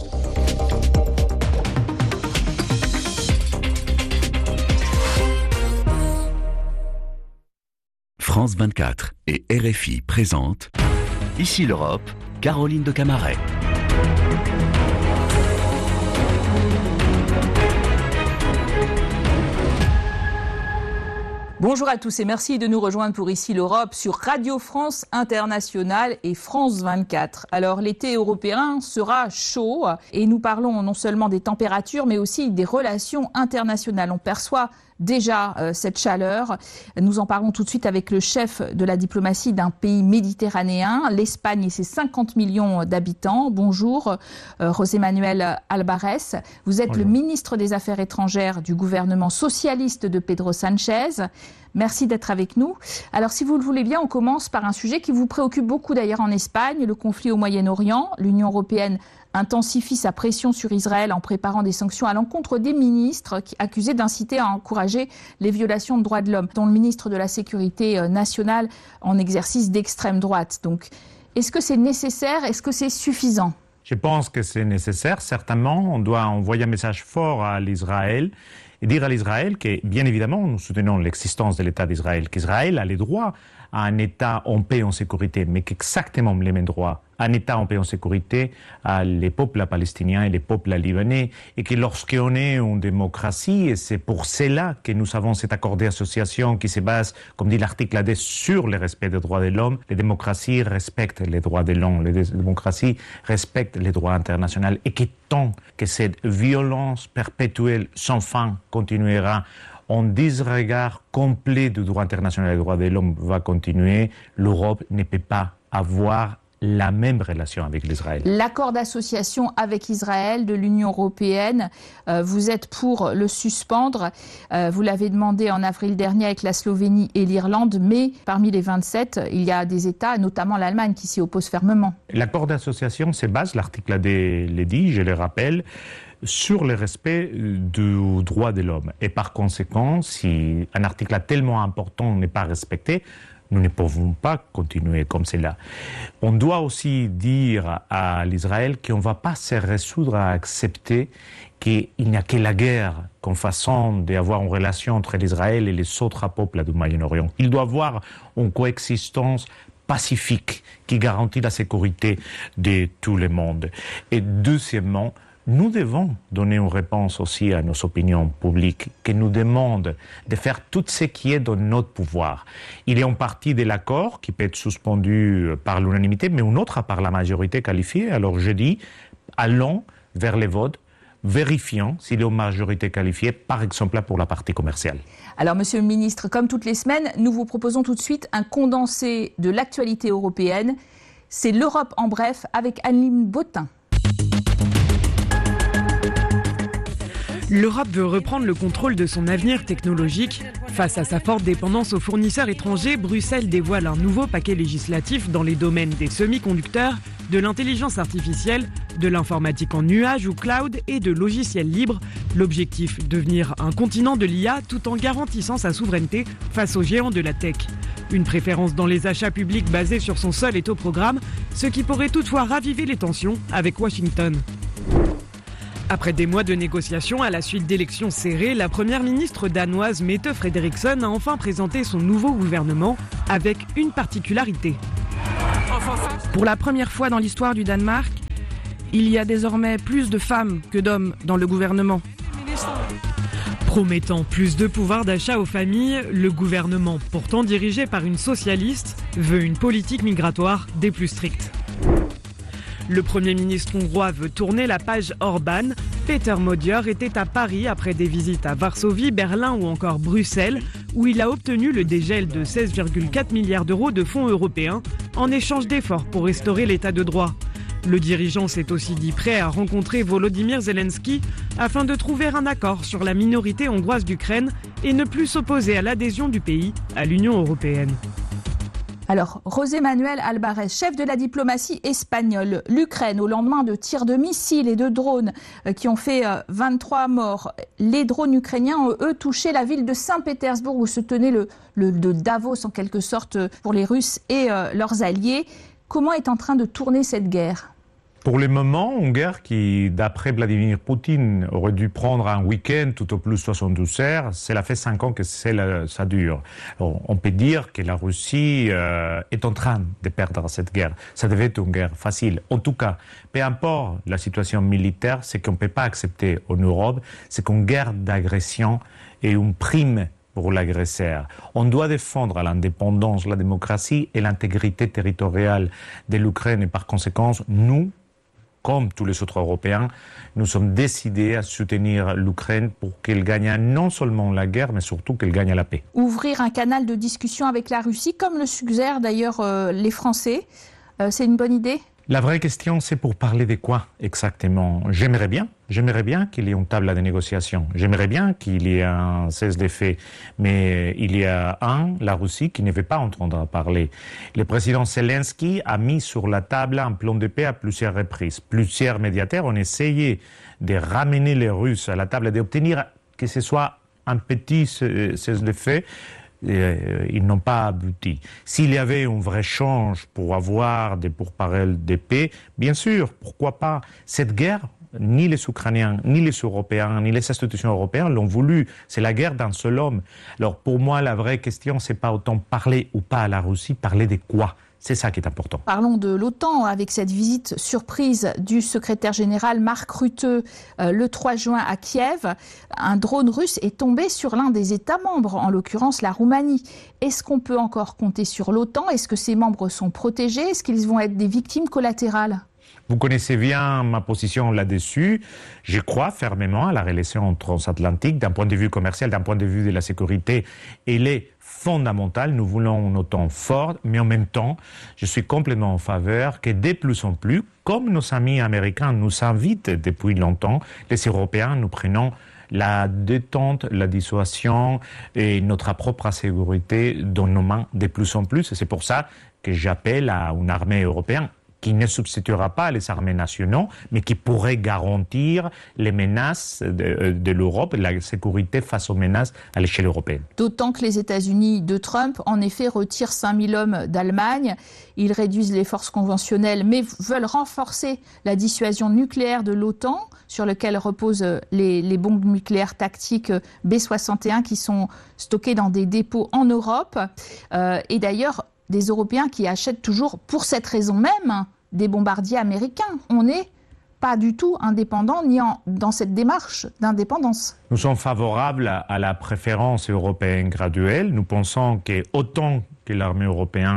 France 24 et RFI présentent Ici l'Europe, Caroline de Camaret. Bonjour à tous et merci de nous rejoindre pour Ici l'Europe sur Radio France Internationale et France 24. Alors l'été européen sera chaud et nous parlons non seulement des températures mais aussi des relations internationales. On perçoit déjà cette chaleur. Nous en parlons tout de suite avec le chef de la diplomatie d'un pays méditerranéen, l'Espagne et ses 50 millions d'habitants. Bonjour, José Manuel Albares. Vous êtes le ministre des Affaires étrangères du gouvernement socialiste de Pedro Sánchez. Merci d'être avec nous. Alors, si vous le voulez bien, on commence par un sujet qui vous préoccupe beaucoup d'ailleurs en Espagne, le conflit au Moyen-Orient. L'Union européenne intensifie sa pression sur Israël en préparant des sanctions à l'encontre des ministres accusés d'inciter à encourager les violations de droits de l'homme, dont le ministre de la Sécurité nationale en exercice d'extrême droite. Donc, est-ce que c'est nécessaire? Est-ce que c'est suffisant? Je pense que c'est nécessaire, certainement. On doit envoyer un message fort à l'Israël et dire à l'Israël que, bien évidemment, nous soutenons l'existence de l'État d'Israël, qu'Israël a les droits à un État en paix et en sécurité, mais qu'exactement les mêmes droits, un État en paix et en sécurité à les peuples palestiniens et les peuples libanais, et que lorsqu'on est une démocratie, et c'est pour cela que nous avons cet accord d'association qui se base, comme dit l'article 10, sur le respect des droits de l'homme, les démocraties respectent les droits de l'homme, les démocraties respectent les droits internationaux, et que tant que cette violence perpétuelle sans fin continuera, en disregard complet du droit international et des droits de l'homme va continuer, l'Europe ne peut pas avoir la même relation avec l'Israël. L'accord d'association avec Israël de l'Union européenne, vous êtes pour le suspendre. Vous l'avez demandé en avril dernier avec la Slovénie et l'Irlande, mais parmi les 27, il y a des États, notamment l'Allemagne, qui s'y opposent fermement. L'accord d'association se base, l'article AD le dit, je le rappelle, sur le respect du droit de l'homme. Et par conséquent, si un article tellement important n'est pas respecté, nous ne pouvons pas continuer comme cela. On doit aussi dire à l'Israël qu'on ne va pas se résoudre à accepter qu'il n'y a que la guerre comme façon d'avoir une relation entre l'Israël et les autres peuples du Moyen-Orient. Il doit y avoir une coexistence pacifique qui garantit la sécurité de tout le monde. Et deuxièmement, nous devons donner une réponse aussi à nos opinions publiques qui nous demandent de faire tout ce qui est dans notre pouvoir. Il y a une partie de l'accord qui peut être suspendu par l'unanimité, mais une autre par la majorité qualifiée. Alors je dis, allons vers les votes vérifiant s'il est en majorité qualifiée, par exemple pour la partie commerciale. Alors, Monsieur le Ministre, comme toutes les semaines, nous vous proposons tout de suite un condensé de l'actualité européenne. C'est l'Europe en bref avec Anne-Lyne Bottin. L'Europe veut reprendre le contrôle de son avenir technologique. Face à sa forte dépendance aux fournisseurs étrangers, Bruxelles dévoile un nouveau paquet législatif dans les domaines des semi-conducteurs, de l'intelligence artificielle, de l'informatique en nuage ou cloud et de logiciels libres. L'objectif, devenir un continent de l'IA tout en garantissant sa souveraineté face aux géants de la tech. Une préférence dans les achats publics basée sur son sol est au programme, ce qui pourrait toutefois raviver les tensions avec Washington. Après des mois de négociations à la suite d'élections serrées, la première ministre danoise Mette Frederiksen a enfin présenté son nouveau gouvernement avec une particularité. Pour la première fois dans l'histoire du Danemark, il y a désormais plus de femmes que d'hommes dans le gouvernement. Promettant plus de pouvoir d'achat aux familles, le gouvernement, pourtant dirigé par une socialiste, veut une politique migratoire des plus strictes. Le Premier ministre hongrois veut tourner la page Orban. Peter Magyar était à Paris après des visites à Varsovie, Berlin ou encore Bruxelles, où il a obtenu le dégel de 16,4 milliards d'euros de fonds européens en échange d'efforts pour restaurer l'état de droit. Le dirigeant s'est aussi dit prêt à rencontrer Volodymyr Zelensky afin de trouver un accord sur la minorité hongroise d'Ukraine et ne plus s'opposer à l'adhésion du pays à l'Union européenne. Alors, José Manuel Alvarez, chef de la diplomatie espagnole, l'Ukraine, au lendemain de tirs de missiles et de drones qui ont fait 23 morts. Les drones ukrainiens ont, eux, touché la ville de Saint-Pétersbourg où se tenait le Davos, en quelque sorte, pour les Russes et leurs alliés. Comment est en train de tourner cette guerre ? Pour le moment, une guerre qui, d'après Vladimir Poutine, aurait dû prendre un week-end tout au plus 72 heures, cela fait 5 ans que ça dure. Alors, on peut dire que la Russie est en train de perdre cette guerre. Ça devait être une guerre facile. En tout cas, peu importe la situation militaire, ce qu'on ne peut pas accepter en Europe, c'est qu'une guerre d'agression est une prime pour l'agresseur. On doit défendre l'indépendance, la démocratie et l'intégrité territoriale de l'Ukraine et par conséquent, nous, comme tous les autres Européens, nous sommes décidés à soutenir l'Ukraine pour qu'elle gagne non seulement la guerre, mais surtout qu'elle gagne la paix. Ouvrir un canal de discussion avec la Russie, comme le suggèrent d'ailleurs les Français, c'est une bonne idée ? La vraie question, c'est pour parler de quoi exactement ? J'aimerais bien qu'il y ait une table de négociation. J'aimerais bien qu'il y ait un cessez-le-feu. Mais il y a la Russie, qui ne veut pas entendre parler. Le président Zelensky a mis sur la table un plan de paix à plusieurs reprises. Plusieurs médiateurs ont essayé de ramener les Russes à la table et d'obtenir que ce soit un petit cessez-le-feu. Ils n'ont pas abouti. S'il y avait un vrai change pour avoir des pourparlers de paix, bien sûr, pourquoi pas. Cette guerre, ni les Ukrainiens, ni les Européens, ni les institutions européennes l'ont voulu. C'est la guerre d'un seul homme. Alors pour moi, la vraie question, c'est pas autant parler ou pas à la Russie, parler de quoi ? C'est ça qui est important. Parlons de l'OTAN avec cette visite surprise du secrétaire général Mark Rutte le 3 juin à Kiev. Un drone russe est tombé sur l'un des États membres, en l'occurrence la Roumanie. Est-ce qu'on peut encore compter sur l'OTAN ? Est-ce que ses membres sont protégés ? Est-ce qu'ils vont être des victimes collatérales ? Vous connaissez bien ma position là-dessus. Je crois fermement à la relation transatlantique d'un point de vue commercial, d'un point de vue de la sécurité. Elle est fondamentale. Nous voulons une OTAN forte, mais en même temps, je suis complètement en faveur que de plus en plus, comme nos amis américains nous invitent depuis longtemps, les Européens, nous prenons la détente, la dissuasion et notre propre sécurité dans nos mains de plus en plus. Et c'est pour ça que j'appelle à une armée européenne qui ne substituera pas les armées nationales, mais qui pourrait garantir les menaces de l'Europe, la sécurité face aux menaces à l'échelle européenne. D'autant que les États-Unis de Trump, en effet, retirent 5000 hommes d'Allemagne. Ils réduisent les forces conventionnelles, mais veulent renforcer la dissuasion nucléaire de l'OTAN, sur lequel reposent les bombes nucléaires tactiques B-61 qui sont stockées dans des dépôts en Europe. Et d'ailleurs, des Européens qui achètent toujours, pour cette raison même, des bombardiers américains. On n'est pas du tout indépendant ni dans cette démarche d'indépendance. Nous sommes favorables à la préférence européenne graduelle. Nous pensons qu'autant que l'armée européenne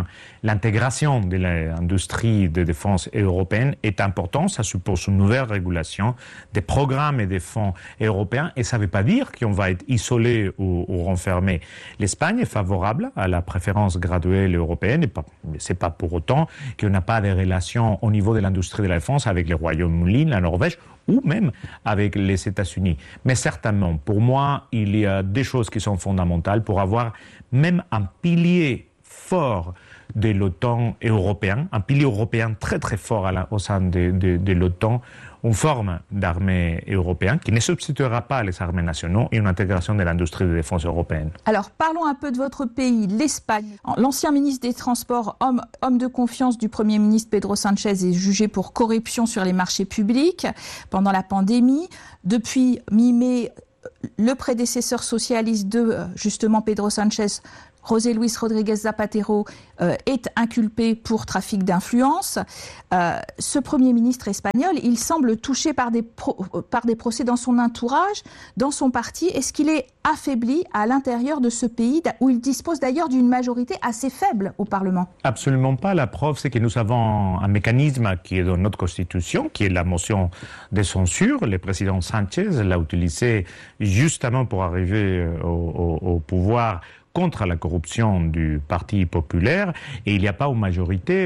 l'intégration de l'industrie de défense européenne est importante. Ça suppose une nouvelle régulation, des programmes et des fonds européens, et ça ne veut pas dire qu'on va être isolé ou renfermé. L'Espagne est favorable à la préférence graduelle européenne, et c'est pas pour autant qu'on n'a pas de relations au niveau de l'industrie de la défense avec le Royaume-Uni, la Norvège, ou même avec les États-Unis. Mais certainement, pour moi, il y a des choses qui sont fondamentales pour avoir même un pilier fort de l'OTAN européen, un pilier européen très très fort au sein de l'OTAN, une forme d'armée européenne qui ne substituera pas les armées nationaux et une intégration de l'industrie de défense européenne. Alors parlons un peu de votre pays, l'Espagne. L'ancien ministre des Transports, homme de confiance du Premier ministre Pedro Sánchez, est jugé pour corruption sur les marchés publics pendant la pandémie. Depuis mi-mai, le prédécesseur socialiste de justement Pedro Sánchez, José Luis Rodríguez Zapatero, est inculpé pour trafic d'influence. Ce Premier ministre espagnol, il semble touché par des procès dans son entourage, dans son parti. Est-ce qu'il est affaibli à l'intérieur de ce pays, où il dispose d'ailleurs d'une majorité assez faible au Parlement? Absolument pas. La preuve, c'est que nous avons un mécanisme qui est dans notre Constitution, qui est la motion de censure. Le président Sánchez l'a utilisé justement pour arriver au pouvoir contre la corruption du Parti populaire, et il n'y a pas une majorité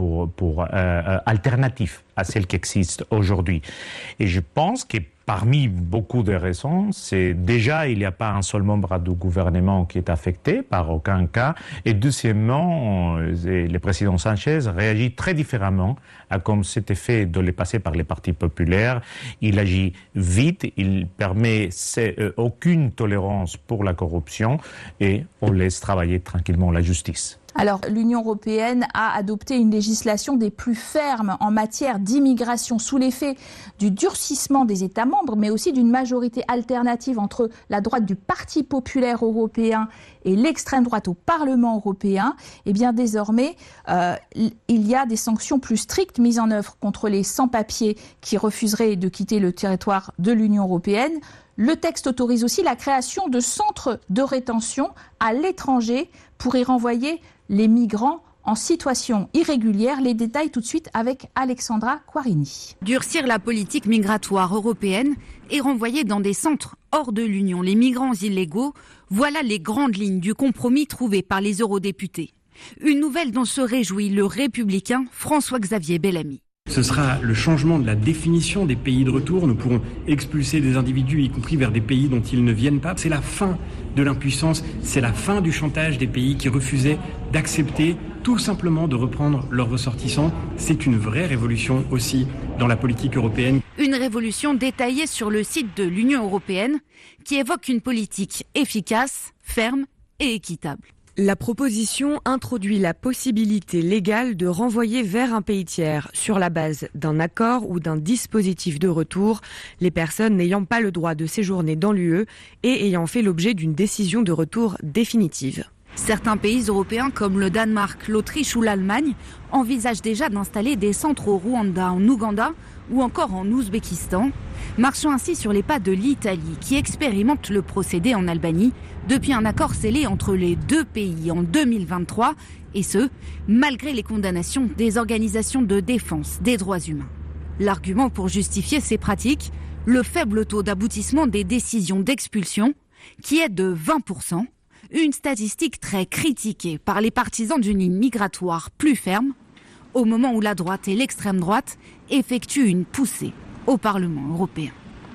alternative à celle qui existe aujourd'hui. Et je pense que parmi beaucoup de raisons, c'est déjà il n'y a pas un seul membre du gouvernement qui est affecté par aucun cas, et deuxièmement, le président Sánchez réagit très différemment à comme c'était fait dans le passé par les partis populaires. Il agit vite, il permet aucune tolérance pour la corruption, et on laisse travailler tranquillement la justice. Alors, l'Union européenne a adopté une législation des plus fermes en matière d'immigration sous l'effet du durcissement des États membres, mais aussi d'une majorité alternative entre la droite du Parti populaire européen et l'extrême droite au Parlement européen. Eh bien, désormais, il y a des sanctions plus strictes mises en œuvre contre les sans-papiers qui refuseraient de quitter le territoire de l'Union européenne. Le texte autorise aussi la création de centres de rétention à l'étranger pour y renvoyer les migrants en situation irrégulière. Les détails tout de suite avec Alexandra Quarini. Durcir la politique migratoire européenne et renvoyer dans des centres hors de l'Union les migrants illégaux, voilà les grandes lignes du compromis trouvé par les eurodéputés. Une nouvelle dont se réjouit le républicain François-Xavier Bellamy. Ce sera le changement de la définition des pays de retour. Nous pourrons expulser des individus, y compris vers des pays dont ils ne viennent pas. C'est la fin de l'impuissance, c'est la fin du chantage des pays qui refusaient d'accepter tout simplement de reprendre leurs ressortissants. C'est une vraie révolution aussi dans la politique européenne. Une révolution détaillée sur le site de l'Union européenne qui évoque une politique efficace, ferme et équitable. La proposition introduit la possibilité légale de renvoyer vers un pays tiers sur la base d'un accord ou d'un dispositif de retour les personnes n'ayant pas le droit de séjourner dans l'UE et ayant fait l'objet d'une décision de retour définitive. Certains pays européens comme le Danemark, l'Autriche ou l'Allemagne envisagent déjà d'installer des centres au Rwanda, en Ouganda ou encore en Ouzbékistan, marchant ainsi sur les pas de l'Italie qui expérimente le procédé en Albanie depuis un accord scellé entre les deux pays en 2023, et ce, malgré les condamnations des organisations de défense des droits humains. L'argument pour justifier ces pratiques, le faible taux d'aboutissement des décisions d'expulsion, qui est de 20%, une statistique très critiquée par les partisans d'une ligne migratoire plus ferme, au moment où la droite et l'extrême droite effectuent une poussée au Parlement européen.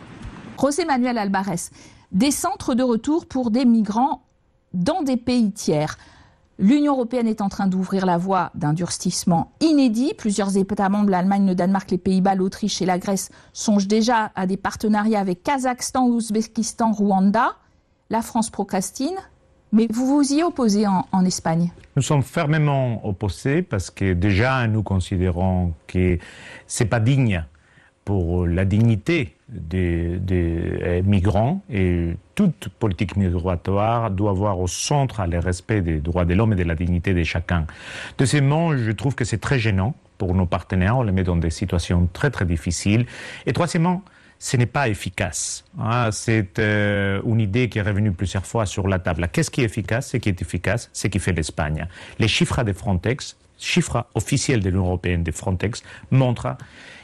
José Manuel Alvarez, des centres de retour pour des migrants dans des pays tiers. L'Union européenne est en train d'ouvrir la voie d'un durcissement inédit. Plusieurs États membres, l'Allemagne, le Danemark, les Pays-Bas, l'Autriche et la Grèce songent déjà à des partenariats avec Kazakhstan, Ouzbékistan, Rwanda. La France procrastine. Mais vous vous y opposez en Espagne? Nous sommes fermement opposés parce que déjà nous considérons que ce n'est pas digne pour la dignité des migrants, et toute politique migratoire doit avoir au centre le respect des droits de l'homme et de la dignité de chacun. Deuxièmement, je trouve que c'est très gênant pour nos partenaires, on les met dans des situations très très difficiles. Et troisièmement, ce n'est pas efficace. C'est une idée qui est revenue plusieurs fois sur la table. Qu'est-ce qui est efficace? Ce qui est efficace, c'est ce qui fait l'Espagne. Les chiffres de Frontex chiffres officiels de l'Union européenne, de Frontex, montrent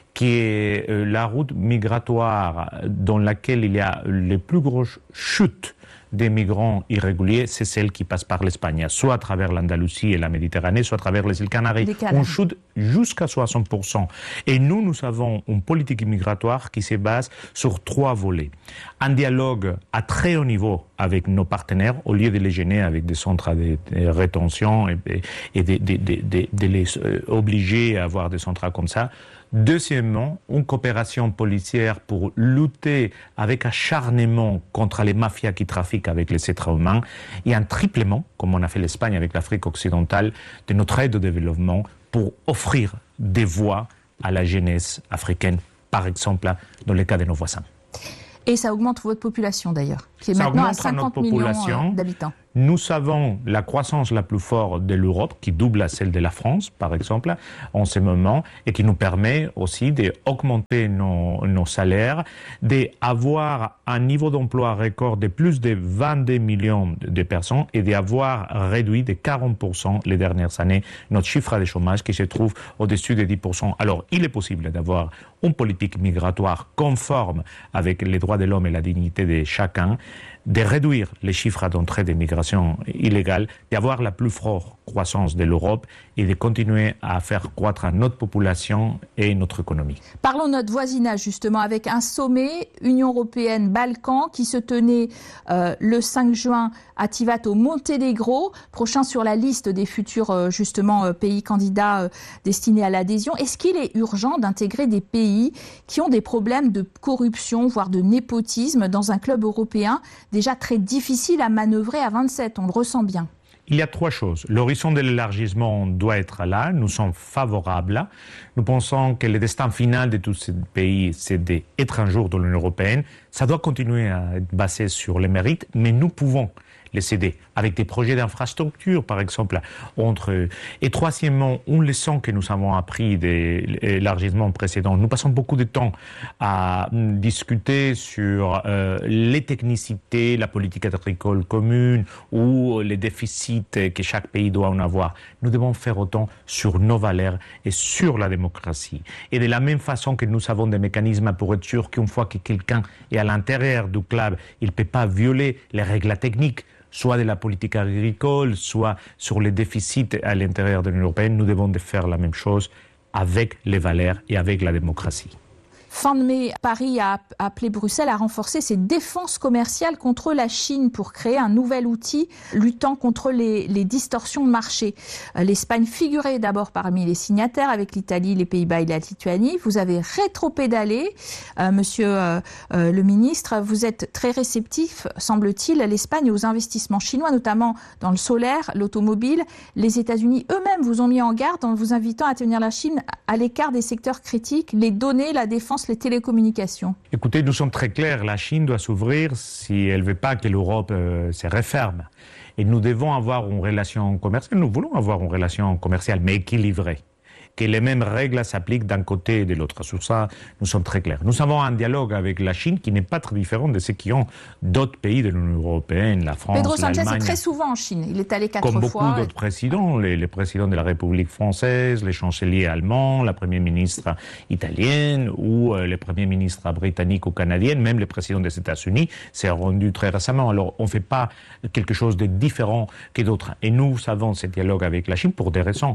que la route migratoire dans laquelle il y a les plus grosses chutes des migrants irréguliers, c'est celle qui passe par l'Espagne, soit à travers l'Andalousie et la Méditerranée, soit à travers les îles Canaries. On chute jusqu'à 60%. Et nous avons une politique migratoire qui se base sur 3 volets. Un dialogue à très haut niveau avec nos partenaires, au lieu de les gêner avec des centres de rétention et de les obliger à avoir des centres comme ça. Deuxièmement, une coopération policière pour lutter avec acharnement contre les mafias qui trafiquent avec les êtres humains et un triplement, comme on a fait l'Espagne avec l'Afrique occidentale, de notre aide au développement pour offrir des voies à la jeunesse africaine, par exemple dans le cas de nos voisins. Et ça augmente votre population d'ailleurs, qui est maintenant à 50 millions d'habitants. Nous avons la croissance la plus forte de l'Europe, qui double celle de la France, par exemple, en ce moment, et qui nous permet aussi d'augmenter nos salaires, d'avoir un niveau d'emploi record de plus de 22 millions de personnes et d'avoir réduit de 40% les dernières années notre chiffre de chômage qui se trouve au-dessus de 10%. Alors, il est possible d'avoir une politique migratoire conforme avec les droits de l'homme et la dignité de chacun, de réduire les chiffres d'entrée des migrations illégales, d'avoir la plus forte croissance de l'Europe et de continuer à faire croître notre population et notre économie. Parlons de notre voisinage justement avec un sommet Union européenne-Balkans qui se tenait le 5 juin à Tivat au Monténégro, prochain sur la liste des futurs justement pays candidats destinés à l'adhésion. Est-ce qu'il est urgent d'intégrer des pays qui ont des problèmes de corruption, voire de népotisme dans un club européen déjà très difficile à manœuvrer à 27, on le ressent bien? Il y a 3 choses. L'horizon de l'élargissement doit être là. Nous sommes favorables. Nous pensons que le destin final de tous ces pays, c'est d'être un jour dans l'Union européenne. Ça doit continuer à être basé sur les mérites, mais nous pouvons les aider avec des projets d'infrastructure, par exemple. Et troisièmement, une leçon que nous avons appris de l'élargissement précédent. Nous passons beaucoup de temps à discuter sur les technicités, la politique agricole commune ou les déficits que chaque pays doit en avoir. Nous devons faire autant sur nos valeurs et sur la démocratie. Et de la même façon que nous avons des mécanismes pour être sûr qu'une fois que quelqu'un est à l'intérieur du club, il ne peut pas violer les règles techniques, soit de la politique agricole, soit sur les déficits à l'intérieur de l'Union européenne. Nous devons faire la même chose avec les valeurs et avec la démocratie. Fin de mai, Paris a appelé Bruxelles à renforcer ses défenses commerciales contre la Chine pour créer un nouvel outil luttant contre les distorsions de marché. L'Espagne figurait d'abord parmi les signataires avec l'Italie, les Pays-Bas et la Lituanie. Vous avez rétropédalé, monsieur le ministre. Vous êtes très réceptif, semble-t-il, à l'Espagne et aux investissements chinois, notamment dans le solaire, l'automobile. Les États-Unis eux-mêmes vous ont mis en garde en vous invitant à tenir la Chine à l'écart des secteurs critiques, les données, la défense, les télécommunications. Écoutez, nous sommes très clairs, la Chine doit s'ouvrir si elle ne veut pas que l'Europe se referme. Et nous devons avoir une relation commerciale, nous voulons avoir une relation commerciale, mais équilibrée. Que les mêmes règles s'appliquent d'un côté et de l'autre. Sur ça, nous sommes très clairs. Nous avons un dialogue avec la Chine qui n'est pas très différent de ce qu'ont d'autres pays de l'Union européenne, la France, Pedro l'Allemagne. Sanchez est très souvent en Chine. Il est allé 4 fois. Comme beaucoup d'autres présidents, les présidents de la République française, les chanceliers allemands, la première ministre italienne ou les premiers ministres britanniques ou canadiennes, même le président des États-Unis s'est rendu très récemment. Alors, on ne fait pas quelque chose de différent que d'autres. Et nous avons ce dialogue avec la Chine pour des raisons.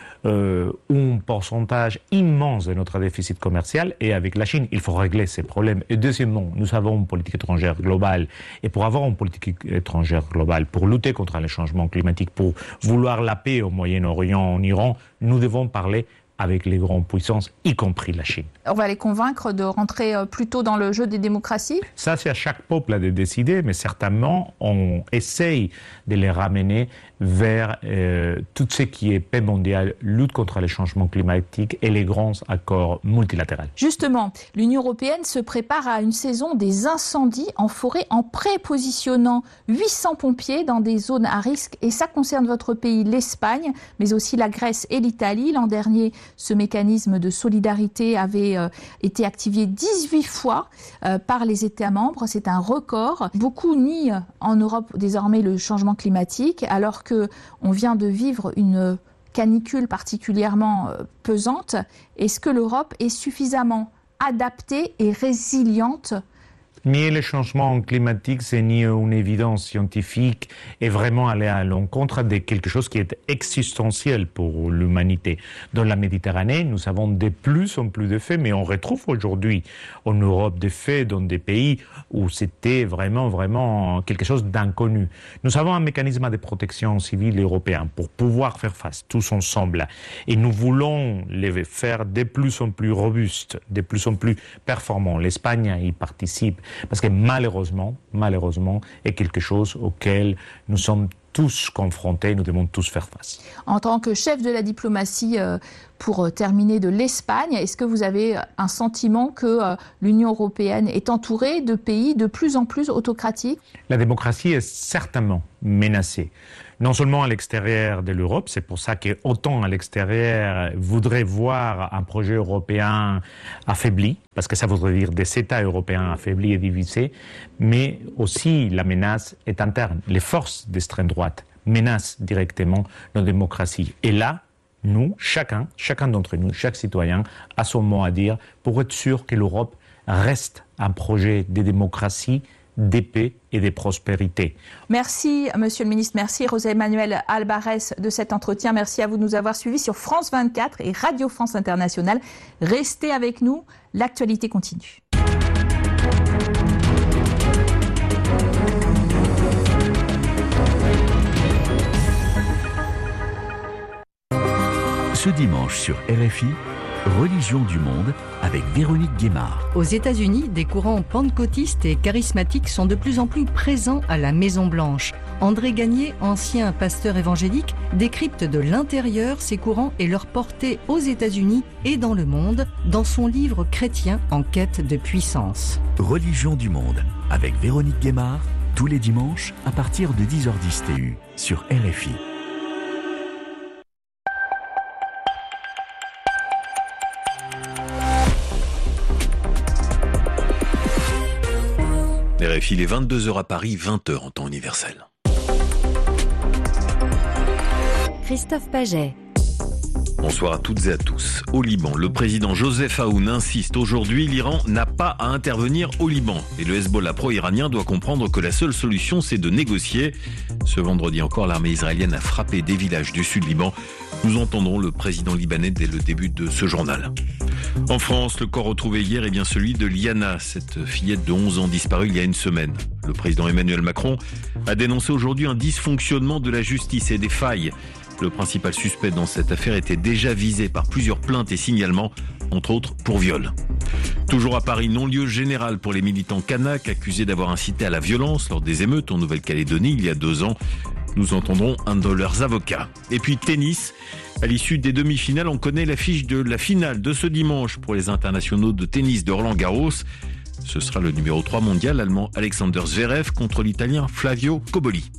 Un pourcentage immense de notre déficit commercial et avec la Chine, il faut régler ces problèmes. Et deuxièmement, nous avons une politique étrangère globale. Et pour avoir une politique étrangère globale, pour lutter contre les changements climatiques, pour vouloir la paix au Moyen-Orient, en Iran, nous devons parler avec les grandes puissances, y compris la Chine. On va les convaincre de rentrer plutôt dans le jeu des démocraties? Ça, c'est à chaque peuple de décider, mais certainement, on essaye de les ramener vers tout ce qui est paix mondiale, lutte contre les changements climatiques et les grands accords multilatéraux. Justement, l'Union européenne se prépare à une saison des incendies en forêt en prépositionnant 800 pompiers dans des zones à risque. Et ça concerne votre pays, l'Espagne, mais aussi la Grèce et l'Italie. L'an dernier, ce mécanisme de solidarité avait été activé 18 fois par les États membres. C'est un record. Beaucoup nient en Europe désormais le changement climatique, alors qu'on vient de vivre une canicule particulièrement pesante. Est-ce que l'Europe est suffisamment adaptée et résiliente ? Nier le changement climatique, c'est nier une évidence scientifique et vraiment aller à l'encontre de quelque chose qui est existentiel pour l'humanité. Dans la Méditerranée, nous avons de plus en plus de faits, mais on retrouve aujourd'hui en Europe des faits dans des pays où c'était vraiment quelque chose d'inconnu. Nous avons un mécanisme de protection civile européen pour pouvoir faire face tous ensemble. Et nous voulons les faire de plus en plus robustes, de plus en plus performants. L'Espagne y participe. Parce que malheureusement, est quelque chose auquel nous sommes tous confrontés, nous devons tous faire face. En tant que chef de la diplomatie, pour terminer, de l'Espagne, est-ce que vous avez un sentiment que l'Union européenne est entourée de pays de plus en plus autocratiques ? La démocratie est certainement menacée. Non seulement à l'extérieur de l'Europe, c'est pour ça qu'autant à l'extérieur voudrait voir un projet européen affaibli, parce que ça voudrait dire des États européens affaiblis et divisés, mais aussi la menace est interne. Les forces d'extrême droite menacent directement nos démocraties. Et là, nous, chacun d'entre nous, chaque citoyen, a son mot à dire pour être sûr que l'Europe reste un projet de démocratie, de paix et de prospérité. Merci, Monsieur le Ministre. Merci, José Manuel Albares, de cet entretien. Merci à vous de nous avoir suivis sur France 24 et Radio France Internationale. Restez avec nous, l'actualité continue. Ce dimanche sur RFI, Religion du monde avec Véronique Guémard. Aux États-Unis, des courants pentecôtistes et charismatiques sont de plus en plus présents à la Maison-Blanche. André Gagné, ancien pasteur évangélique, décrypte de l'intérieur ces courants et leur portée aux États-Unis et dans le monde dans son livre Chrétien en quête de puissance. Religion du monde avec Véronique Guémard, tous les dimanches à partir de 10h10 TU sur RFI. RFI, il est 22h à Paris, 20h en temps universel. Christophe Paget. Bonsoir à toutes et à tous. Au Liban, le président Joseph Aoun insiste aujourd'hui, l'Iran n'a pas à intervenir au Liban. Et le Hezbollah pro-iranien doit comprendre que la seule solution, c'est de négocier. Ce vendredi encore, l'armée israélienne a frappé des villages du sud Liban. Nous entendrons le président libanais dès le début de ce journal. En France, le corps retrouvé hier est bien celui de Liana, cette fillette de 11 ans disparue il y a une semaine. Le président Emmanuel Macron a dénoncé aujourd'hui un dysfonctionnement de la justice et des failles. Le principal suspect dans cette affaire était déjà visé par plusieurs plaintes et signalements, entre autres pour viol. Toujours à Paris, non-lieu général pour les militants kanaks accusés d'avoir incité à la violence lors des émeutes en Nouvelle-Calédonie il y a 2 ans. Nous entendrons un de leurs avocats. Et puis tennis. À l'issue des demi-finales, on connaît l'affiche de la finale de ce dimanche pour les internationaux de tennis de Roland-Garros. Ce sera le numéro 3 mondial, l'Allemand Alexander Zverev contre l'Italien Flavio Cobolli.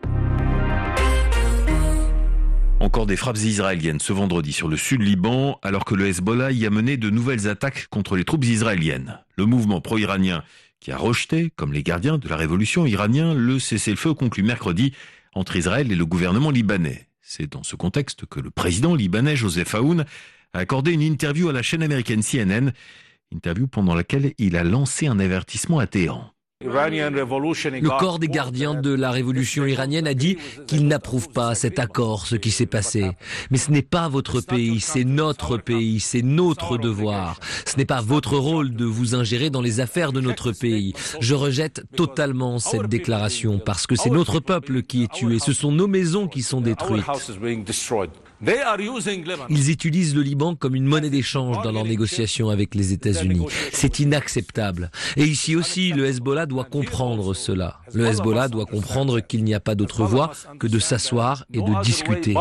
Encore des frappes israéliennes ce vendredi sur le sud Liban, alors que le Hezbollah y a mené de nouvelles attaques contre les troupes israéliennes. Le mouvement pro-iranien qui a rejeté, comme les gardiens de la révolution iranien, le cessez-le-feu conclu mercredi entre Israël et le gouvernement libanais. C'est dans ce contexte que le président libanais Joseph Aoun a accordé une interview à la chaîne américaine CNN, interview pendant laquelle il a lancé un avertissement à Téhéran. Le corps des gardiens de la révolution iranienne a dit qu'il n'approuve pas cet accord, ce qui s'est passé. Mais ce n'est pas votre pays, c'est notre pays, c'est notre devoir. Ce n'est pas votre rôle de vous ingérer dans les affaires de notre pays. Je rejette totalement cette déclaration parce que c'est notre peuple qui est tué, ce sont nos maisons qui sont détruites. Ils utilisent le Liban comme une monnaie d'échange dans leurs négociations avec les États-Unis. C'est inacceptable. Et ici aussi, le Hezbollah doit comprendre cela. Le Hezbollah doit comprendre qu'il n'y a pas d'autre voie que de s'asseoir et de discuter.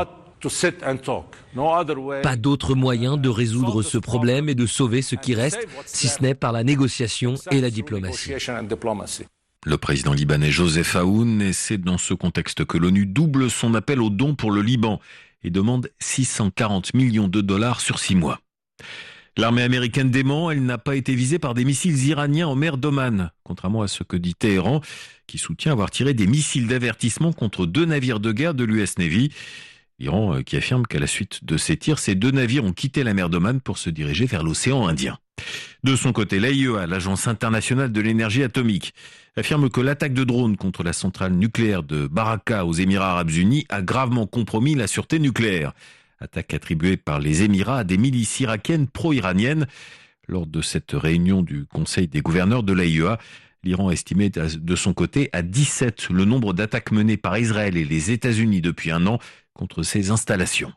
Pas d'autre moyen de résoudre ce problème et de sauver ce qui reste, si ce n'est par la négociation et la diplomatie. Le président libanais Joseph Aoun, et c'est dans ce contexte que l'ONU double son appel aux dons pour le Liban et demande 640 millions de dollars sur 6 mois. L'armée américaine dément, elle n'a pas été visée par des missiles iraniens en mer d'Oman, contrairement à ce que dit Téhéran, qui soutient avoir tiré des missiles d'avertissement contre 2 navires de guerre de l'US Navy. L'Iran qui affirme qu'à la suite de ces tirs, ces 2 navires ont quitté la mer d'Oman pour se diriger vers l'océan Indien. De son côté, l'AIEA, l'Agence internationale de l'énergie atomique, affirme que l'attaque de drones contre la centrale nucléaire de Baraka aux Émirats arabes unis a gravement compromis la sûreté nucléaire. Attaque attribuée par les Émirats à des milices irakiennes pro-iraniennes. Lors de cette réunion du Conseil des gouverneurs de l'AIEA, l'Iran estimait de son côté à 17 le nombre d'attaques menées par Israël et les États-Unis depuis un an contre ces installations.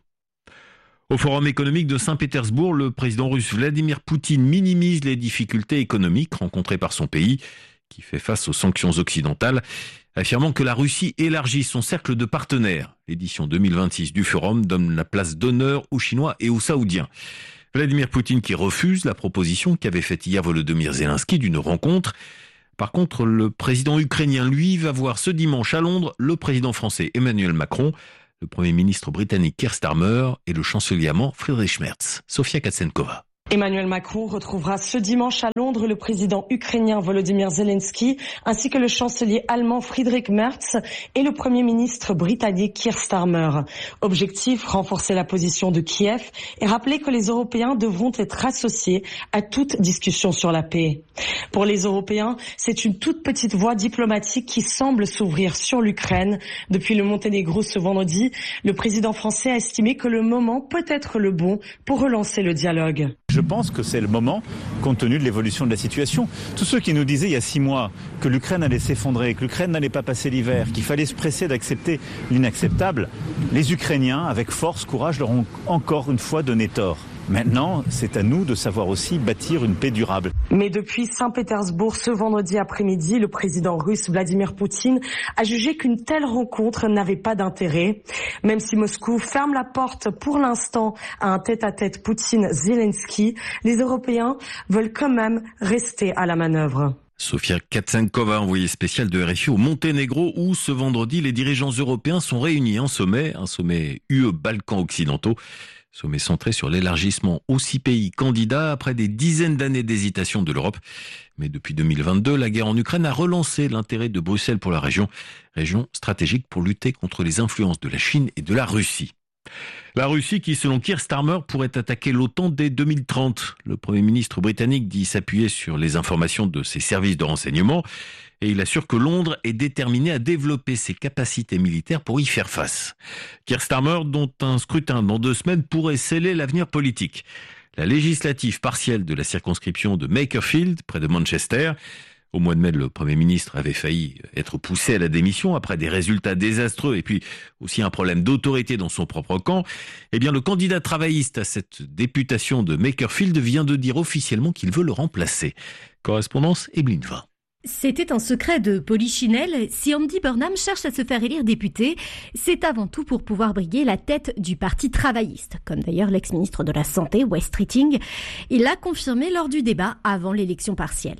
Au Forum économique de Saint-Pétersbourg, le président russe Vladimir Poutine minimise les difficultés économiques rencontrées par son pays, qui fait face aux sanctions occidentales, affirmant que la Russie élargit son cercle de partenaires. L'édition 2026 du Forum donne la place d'honneur aux Chinois et aux Saoudiens. Vladimir Poutine qui refuse la proposition qu'avait faite hier Volodymyr Zelensky d'une rencontre. Par contre, le président ukrainien, lui, va voir ce dimanche à Londres le président français Emmanuel Macron, le Premier ministre britannique Keir Starmer et le chancelier allemand Friedrich Merz. Sofia Katsenkova. Emmanuel Macron retrouvera ce dimanche à Londres le président ukrainien Volodymyr Zelensky ainsi que le chancelier allemand Friedrich Merz et le premier ministre britannique Keir Starmer. Objectif, renforcer la position de Kiev et rappeler que les Européens devront être associés à toute discussion sur la paix. Pour les Européens, c'est une toute petite voie diplomatique qui semble s'ouvrir sur l'Ukraine. Depuis le Monténégro ce vendredi, le président français a estimé que le moment peut être le bon pour relancer le dialogue. Je pense que c'est le moment, compte tenu de l'évolution de la situation. Tous ceux qui nous disaient il y a 6 mois que l'Ukraine allait s'effondrer, que l'Ukraine n'allait pas passer l'hiver, qu'il fallait se presser d'accepter l'inacceptable, les Ukrainiens, avec force, courage, leur ont encore une fois donné tort. Maintenant, c'est à nous de savoir aussi bâtir une paix durable. Mais depuis Saint-Pétersbourg, ce vendredi après-midi, le président russe Vladimir Poutine a jugé qu'une telle rencontre n'avait pas d'intérêt. Même si Moscou ferme la porte pour l'instant à un tête-à-tête Poutine-Zelensky, les Européens veulent quand même rester à la manœuvre. Sofia Katsenkova, envoyée spéciale de RFI au Monténégro, où ce vendredi, les dirigeants européens sont réunis en sommet, un sommet UE-Balkans occidentaux. Sommet centré sur l'élargissement aux 6 pays candidats après des dizaines d'années d'hésitation de l'Europe. Mais depuis 2022, la guerre en Ukraine a relancé l'intérêt de Bruxelles pour la région stratégique pour lutter contre les influences de la Chine et de la Russie. La Russie qui, selon Keir Starmer, pourrait attaquer l'OTAN dès 2030. Le Premier ministre britannique dit s'appuyer sur les informations de ses services de renseignement et il assure que Londres est déterminé à développer ses capacités militaires pour y faire face. Keir Starmer, dont un scrutin dans 2 semaines pourrait sceller l'avenir politique. La législative partielle de la circonscription de Makerfield, près de Manchester. Au mois de mai, le Premier ministre avait failli être poussé à la démission après des résultats désastreux et puis aussi un problème d'autorité dans son propre camp. Eh bien, le candidat travailliste à cette députation de Makerfield vient de dire officiellement qu'il veut le remplacer. Correspondance Emeline Vin. C'était un secret de Polichinelle. Si Andy Burnham cherche à se faire élire député, c'est avant tout pour pouvoir briguer la tête du Parti travailliste, comme d'ailleurs l'ex-ministre de la Santé, Wes Streeting. Il l'a confirmé lors du débat avant l'élection partielle.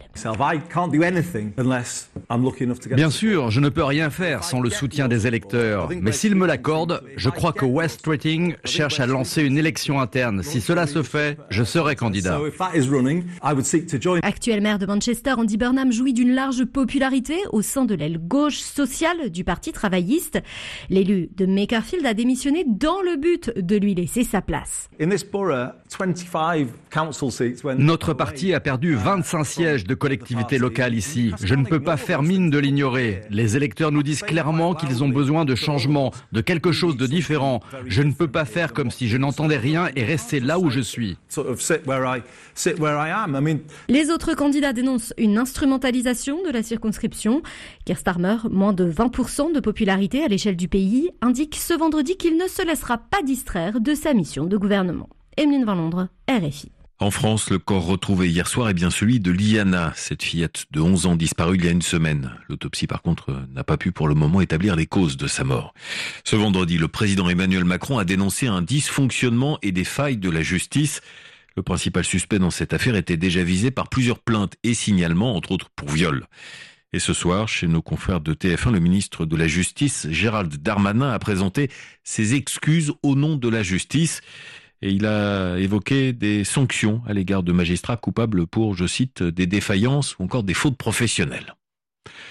Bien sûr, je ne peux rien faire sans le soutien des électeurs. Mais s'ils me l'accordent, je crois que Wes Streeting cherche à lancer une élection interne. Si cela se fait, je serai candidat. Actuel maire de Manchester, Andy Burnham jouit d'une large popularité au sein de l'aile gauche sociale du Parti travailliste. L'élu de Makerfield a démissionné dans le but de lui laisser sa place. Notre parti a perdu 25 sièges de collectivités locales ici. Je ne peux pas faire mine de l'ignorer. Les électeurs nous disent clairement qu'ils ont besoin de changement, de quelque chose de différent. Je ne peux pas faire comme si je n'entendais rien et rester là où je suis. Les autres candidats dénoncent une instrumentalisation de la circonscription. Keir Starmer, moins de 20% de popularité à l'échelle du pays, indique ce vendredi qu'il ne se laissera pas distraire de sa mission de gouvernement. Emeline Vin Londres, RFI. En France, le corps retrouvé hier soir est bien celui de Liana, cette fillette de 11 ans disparue il y a 1 semaine. L'autopsie, par contre, n'a pas pu pour le moment établir les causes de sa mort. Ce vendredi, le président Emmanuel Macron a dénoncé un dysfonctionnement et des failles de la justice. Le principal suspect dans cette affaire était déjà visé par plusieurs plaintes et signalements, entre autres pour viol. Et ce soir, chez nos confrères de TF1, le ministre de la Justice, Gérald Darmanin, a présenté ses excuses au nom de la justice. Et il a évoqué des sanctions à l'égard de magistrats coupables pour, je cite, des défaillances ou encore des fautes professionnelles.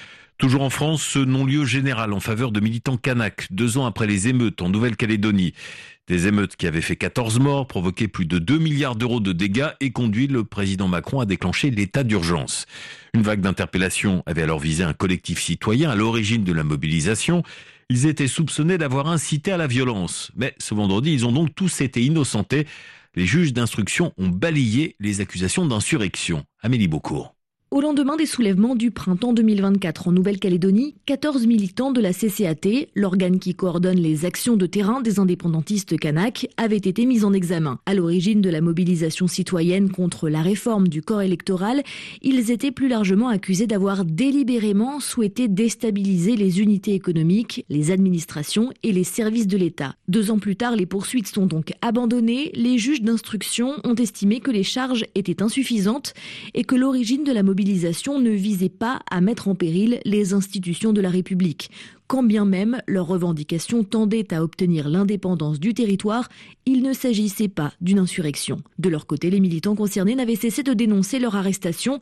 Toujours en France, ce non-lieu général en faveur de militants kanaks, 2 ans après les émeutes en Nouvelle-Calédonie. Des émeutes qui avaient fait 14 morts, provoqué plus de 2 milliards d'euros de dégâts et conduit le président Macron à déclencher l'état d'urgence. Une vague d'interpellations avait alors visé un collectif citoyen à l'origine de la mobilisation. Ils étaient soupçonnés d'avoir incité à la violence. Mais ce vendredi, ils ont donc tous été innocentés. Les juges d'instruction ont balayé les accusations d'insurrection. Amélie Beaucourt. Au lendemain des soulèvements du printemps 2024 en Nouvelle-Calédonie, 14 militants de la CCAT, l'organe qui coordonne les actions de terrain des indépendantistes kanaks, avaient été mis en examen. À l'origine de la mobilisation citoyenne contre la réforme du corps électoral, ils étaient plus largement accusés d'avoir délibérément souhaité déstabiliser les unités économiques, les administrations et les services de l'État. 2 ans plus tard, les poursuites sont donc abandonnées. Les juges d'instruction ont estimé que les charges étaient insuffisantes et que l'origine de la mobilisation ne visait pas à mettre en péril les institutions de la République. Quand bien même leurs revendications tendaient à obtenir l'indépendance du territoire, il ne s'agissait pas d'une insurrection. De leur côté, les militants concernés n'avaient cessé de dénoncer leur arrestation